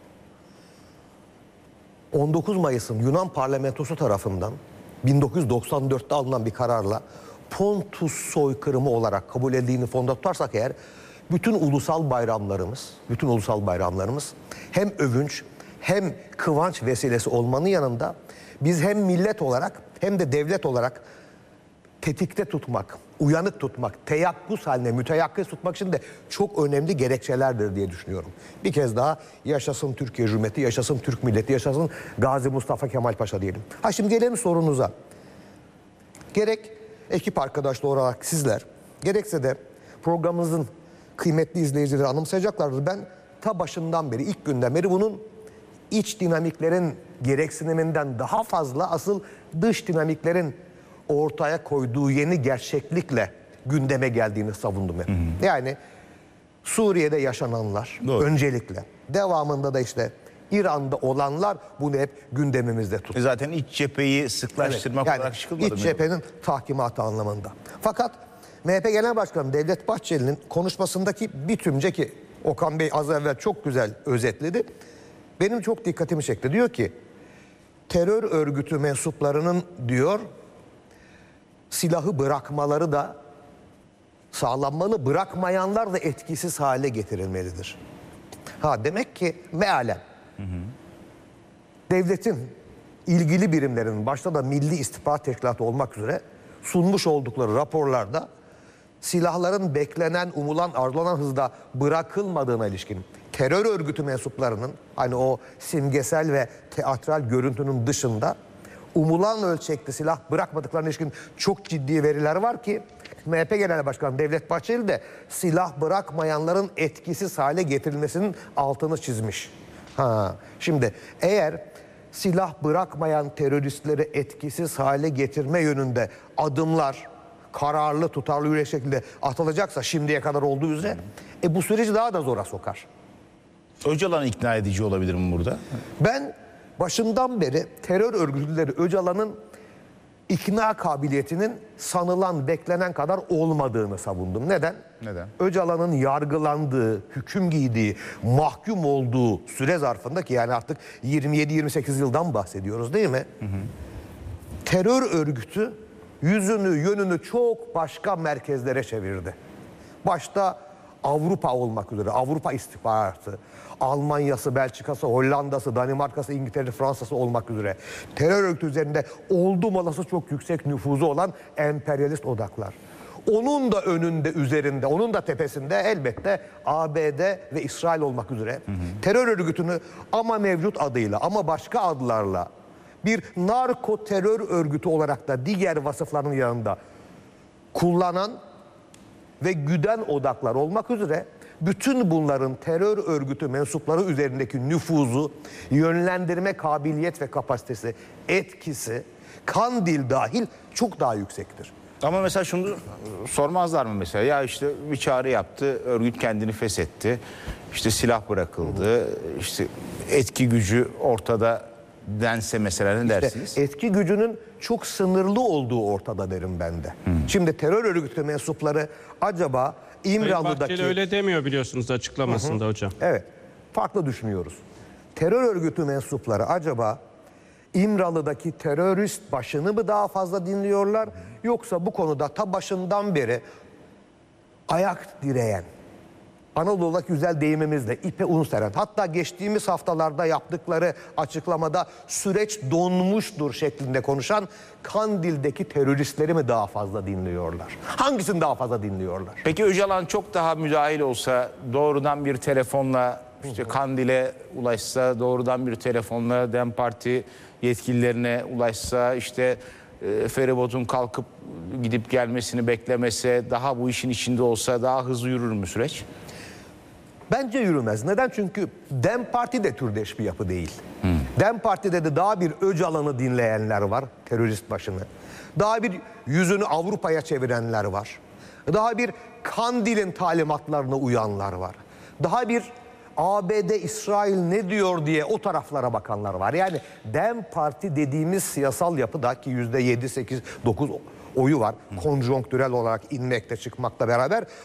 on dokuz Mayıs'ın Yunan parlamentosu tarafından bin dokuz yüz doksan dörtte alınan bir kararla Pontus soykırımı olarak kabul edildiğini fonda tutarsak eğer, bütün ulusal bayramlarımız, bütün ulusal bayramlarımız hem övünç hem kıvanç vesilesi olmanın yanında biz hem millet olarak hem de devlet olarak tetikte tutmak, uyanık tutmak, teyakkuz haline müteyakkız tutmak için de çok önemli gerekçelerdir diye düşünüyorum. Bir kez daha yaşasın Türkiye Cumhuriyeti, yaşasın Türk milleti, yaşasın Gazi Mustafa Kemal Paşa diyelim. Ha şimdi gelelim sorunuza. Gerek ekip arkadaşları olarak sizler, gerekse de programımızın kıymetli izleyicileri anımsayacaklardır. Ben ta başından beri, ilk günden beri bunun iç dinamiklerin gereksiniminden daha fazla asıl dış dinamiklerin ortaya koyduğu yeni gerçeklikle gündeme geldiğini savundum hep. Hı hı. Yani Suriye'de yaşananlar Doğru. öncelikle, devamında da işte İran'da olanlar bunu hep gündemimizde tuttu. E zaten iç cepheyi sıklaştırmak evet, yani olarak çıkılmadı mı? İç cephenin tahkimatı anlamında. Fakat M H P Genel Başkanı Devlet Bahçeli'nin konuşmasındaki bir tümce, ki Okan Bey az evvel çok güzel özetledi, benim çok dikkatimi çekti. Diyor ki terör örgütü mensuplarının diyor silahı bırakmaları da sağlanmalı, bırakmayanlar da etkisiz hale getirilmelidir. Ha demek ki mealen hı hı. devletin ilgili birimlerinin, başta da Milli İstihbarat Teşkilatı olmak üzere sunmuş oldukları raporlarda silahların beklenen, umulan, arzulanan hızda bırakılmadığına ilişkin terör örgütü mensuplarının hani o simgesel ve teatral görüntünün dışında umulan ölçekte silah bırakmadıklarına ilişkin çok ciddi veriler var ki M H P Genel Başkanı Devlet Bahçeli de silah bırakmayanların etkisiz hale getirilmesinin altını çizmiş. Ha, şimdi eğer silah bırakmayan teröristleri etkisiz hale getirme yönünde adımlar kararlı, tutarlı yürek şekilde atılacaksa şimdiye kadar olduğu üzere e bu süreci daha da zora sokar. Öcalan ikna edici olabilir mi burada? Ben başından beri terör örgütleri Öcalan'ın ikna kabiliyetinin sanılan, beklenen kadar olmadığını savundum. Neden? Neden? Öcalan'ın yargılandığı, hüküm giydiği, mahkum olduğu süre zarfında, ki yani artık yirmi yedi yirmi sekiz yıldan bahsediyoruz değil mi? Hı hı. Terör örgütü yüzünü, yönünü çok başka merkezlere çevirdi. Başta Avrupa olmak üzere, Avrupa istihbaratı, Almanya'sı, Belçika'sı, Hollanda'sı, Danimarka'sı, İngiltere'si, Fransa'sı olmak üzere terör örgütü üzerinde oldum olası çok yüksek nüfuzu olan emperyalist odaklar. Onun da önünde, üzerinde, onun da tepesinde elbette A B D ve İsrail olmak üzere hı hı. terör örgütünü ama mevcut adıyla ama başka adlarla bir narko terör örgütü olarak da diğer vasıfların yanında kullanan ve güden odaklar olmak üzere bütün bunların terör örgütü mensupları üzerindeki nüfuzu, yönlendirme kabiliyet ve kapasitesi, etkisi, Kandil dahil çok daha yüksektir. Ama mesela şunu sormazlar mı mesela? Ya işte bir çağrı yaptı, örgüt kendini feshetti, işte silah bırakıldı, işte etki gücü ortada dense mesela ne dersiniz? İşte etki gücünün çok sınırlı olduğu ortada derim ben de. Hmm. Şimdi terör örgütü mensupları acaba İmralı'daki... Bahçeli öyle demiyor biliyorsunuz açıklamasında hı hı. hocam. Evet, farklı düşünüyoruz. Terör örgütü mensupları acaba İmralı'daki terörist başını mı daha fazla dinliyorlar? Yoksa bu konuda ta başından beri ayak direyen, Anadolu'daki güzel deyimimizle ipe un seren, hatta geçtiğimiz haftalarda yaptıkları açıklamada süreç donmuştur şeklinde konuşan Kandil'deki teröristleri mi daha fazla dinliyorlar? Hangisini daha fazla dinliyorlar? Peki Öcalan çok daha müdahil olsa, doğrudan bir telefonla işte Kandil'e ulaşsa, doğrudan bir telefonla DEM Parti yetkililerine ulaşsa, işte e, feribotun kalkıp gidip gelmesini beklemese, daha bu işin içinde olsa daha hızlı yürür mü süreç? Bence yürümez. Neden? Çünkü DEM Parti de türdeş bir yapı değil. Hmm. DEM Parti'de de daha bir Öcalan'ı dinleyenler var, terörist başını. Daha bir yüzünü Avrupa'ya çevirenler var. Daha bir Kandil'in talimatlarına uyanlar var. Daha bir A B D, İsrail ne diyor diye o taraflara bakanlar var. Yani Dem Parti dediğimiz siyasal yapıda ki yüzde yedi, sekiz, dokuz oyu var. Konjonktürel olarak inmekte çıkmakla beraber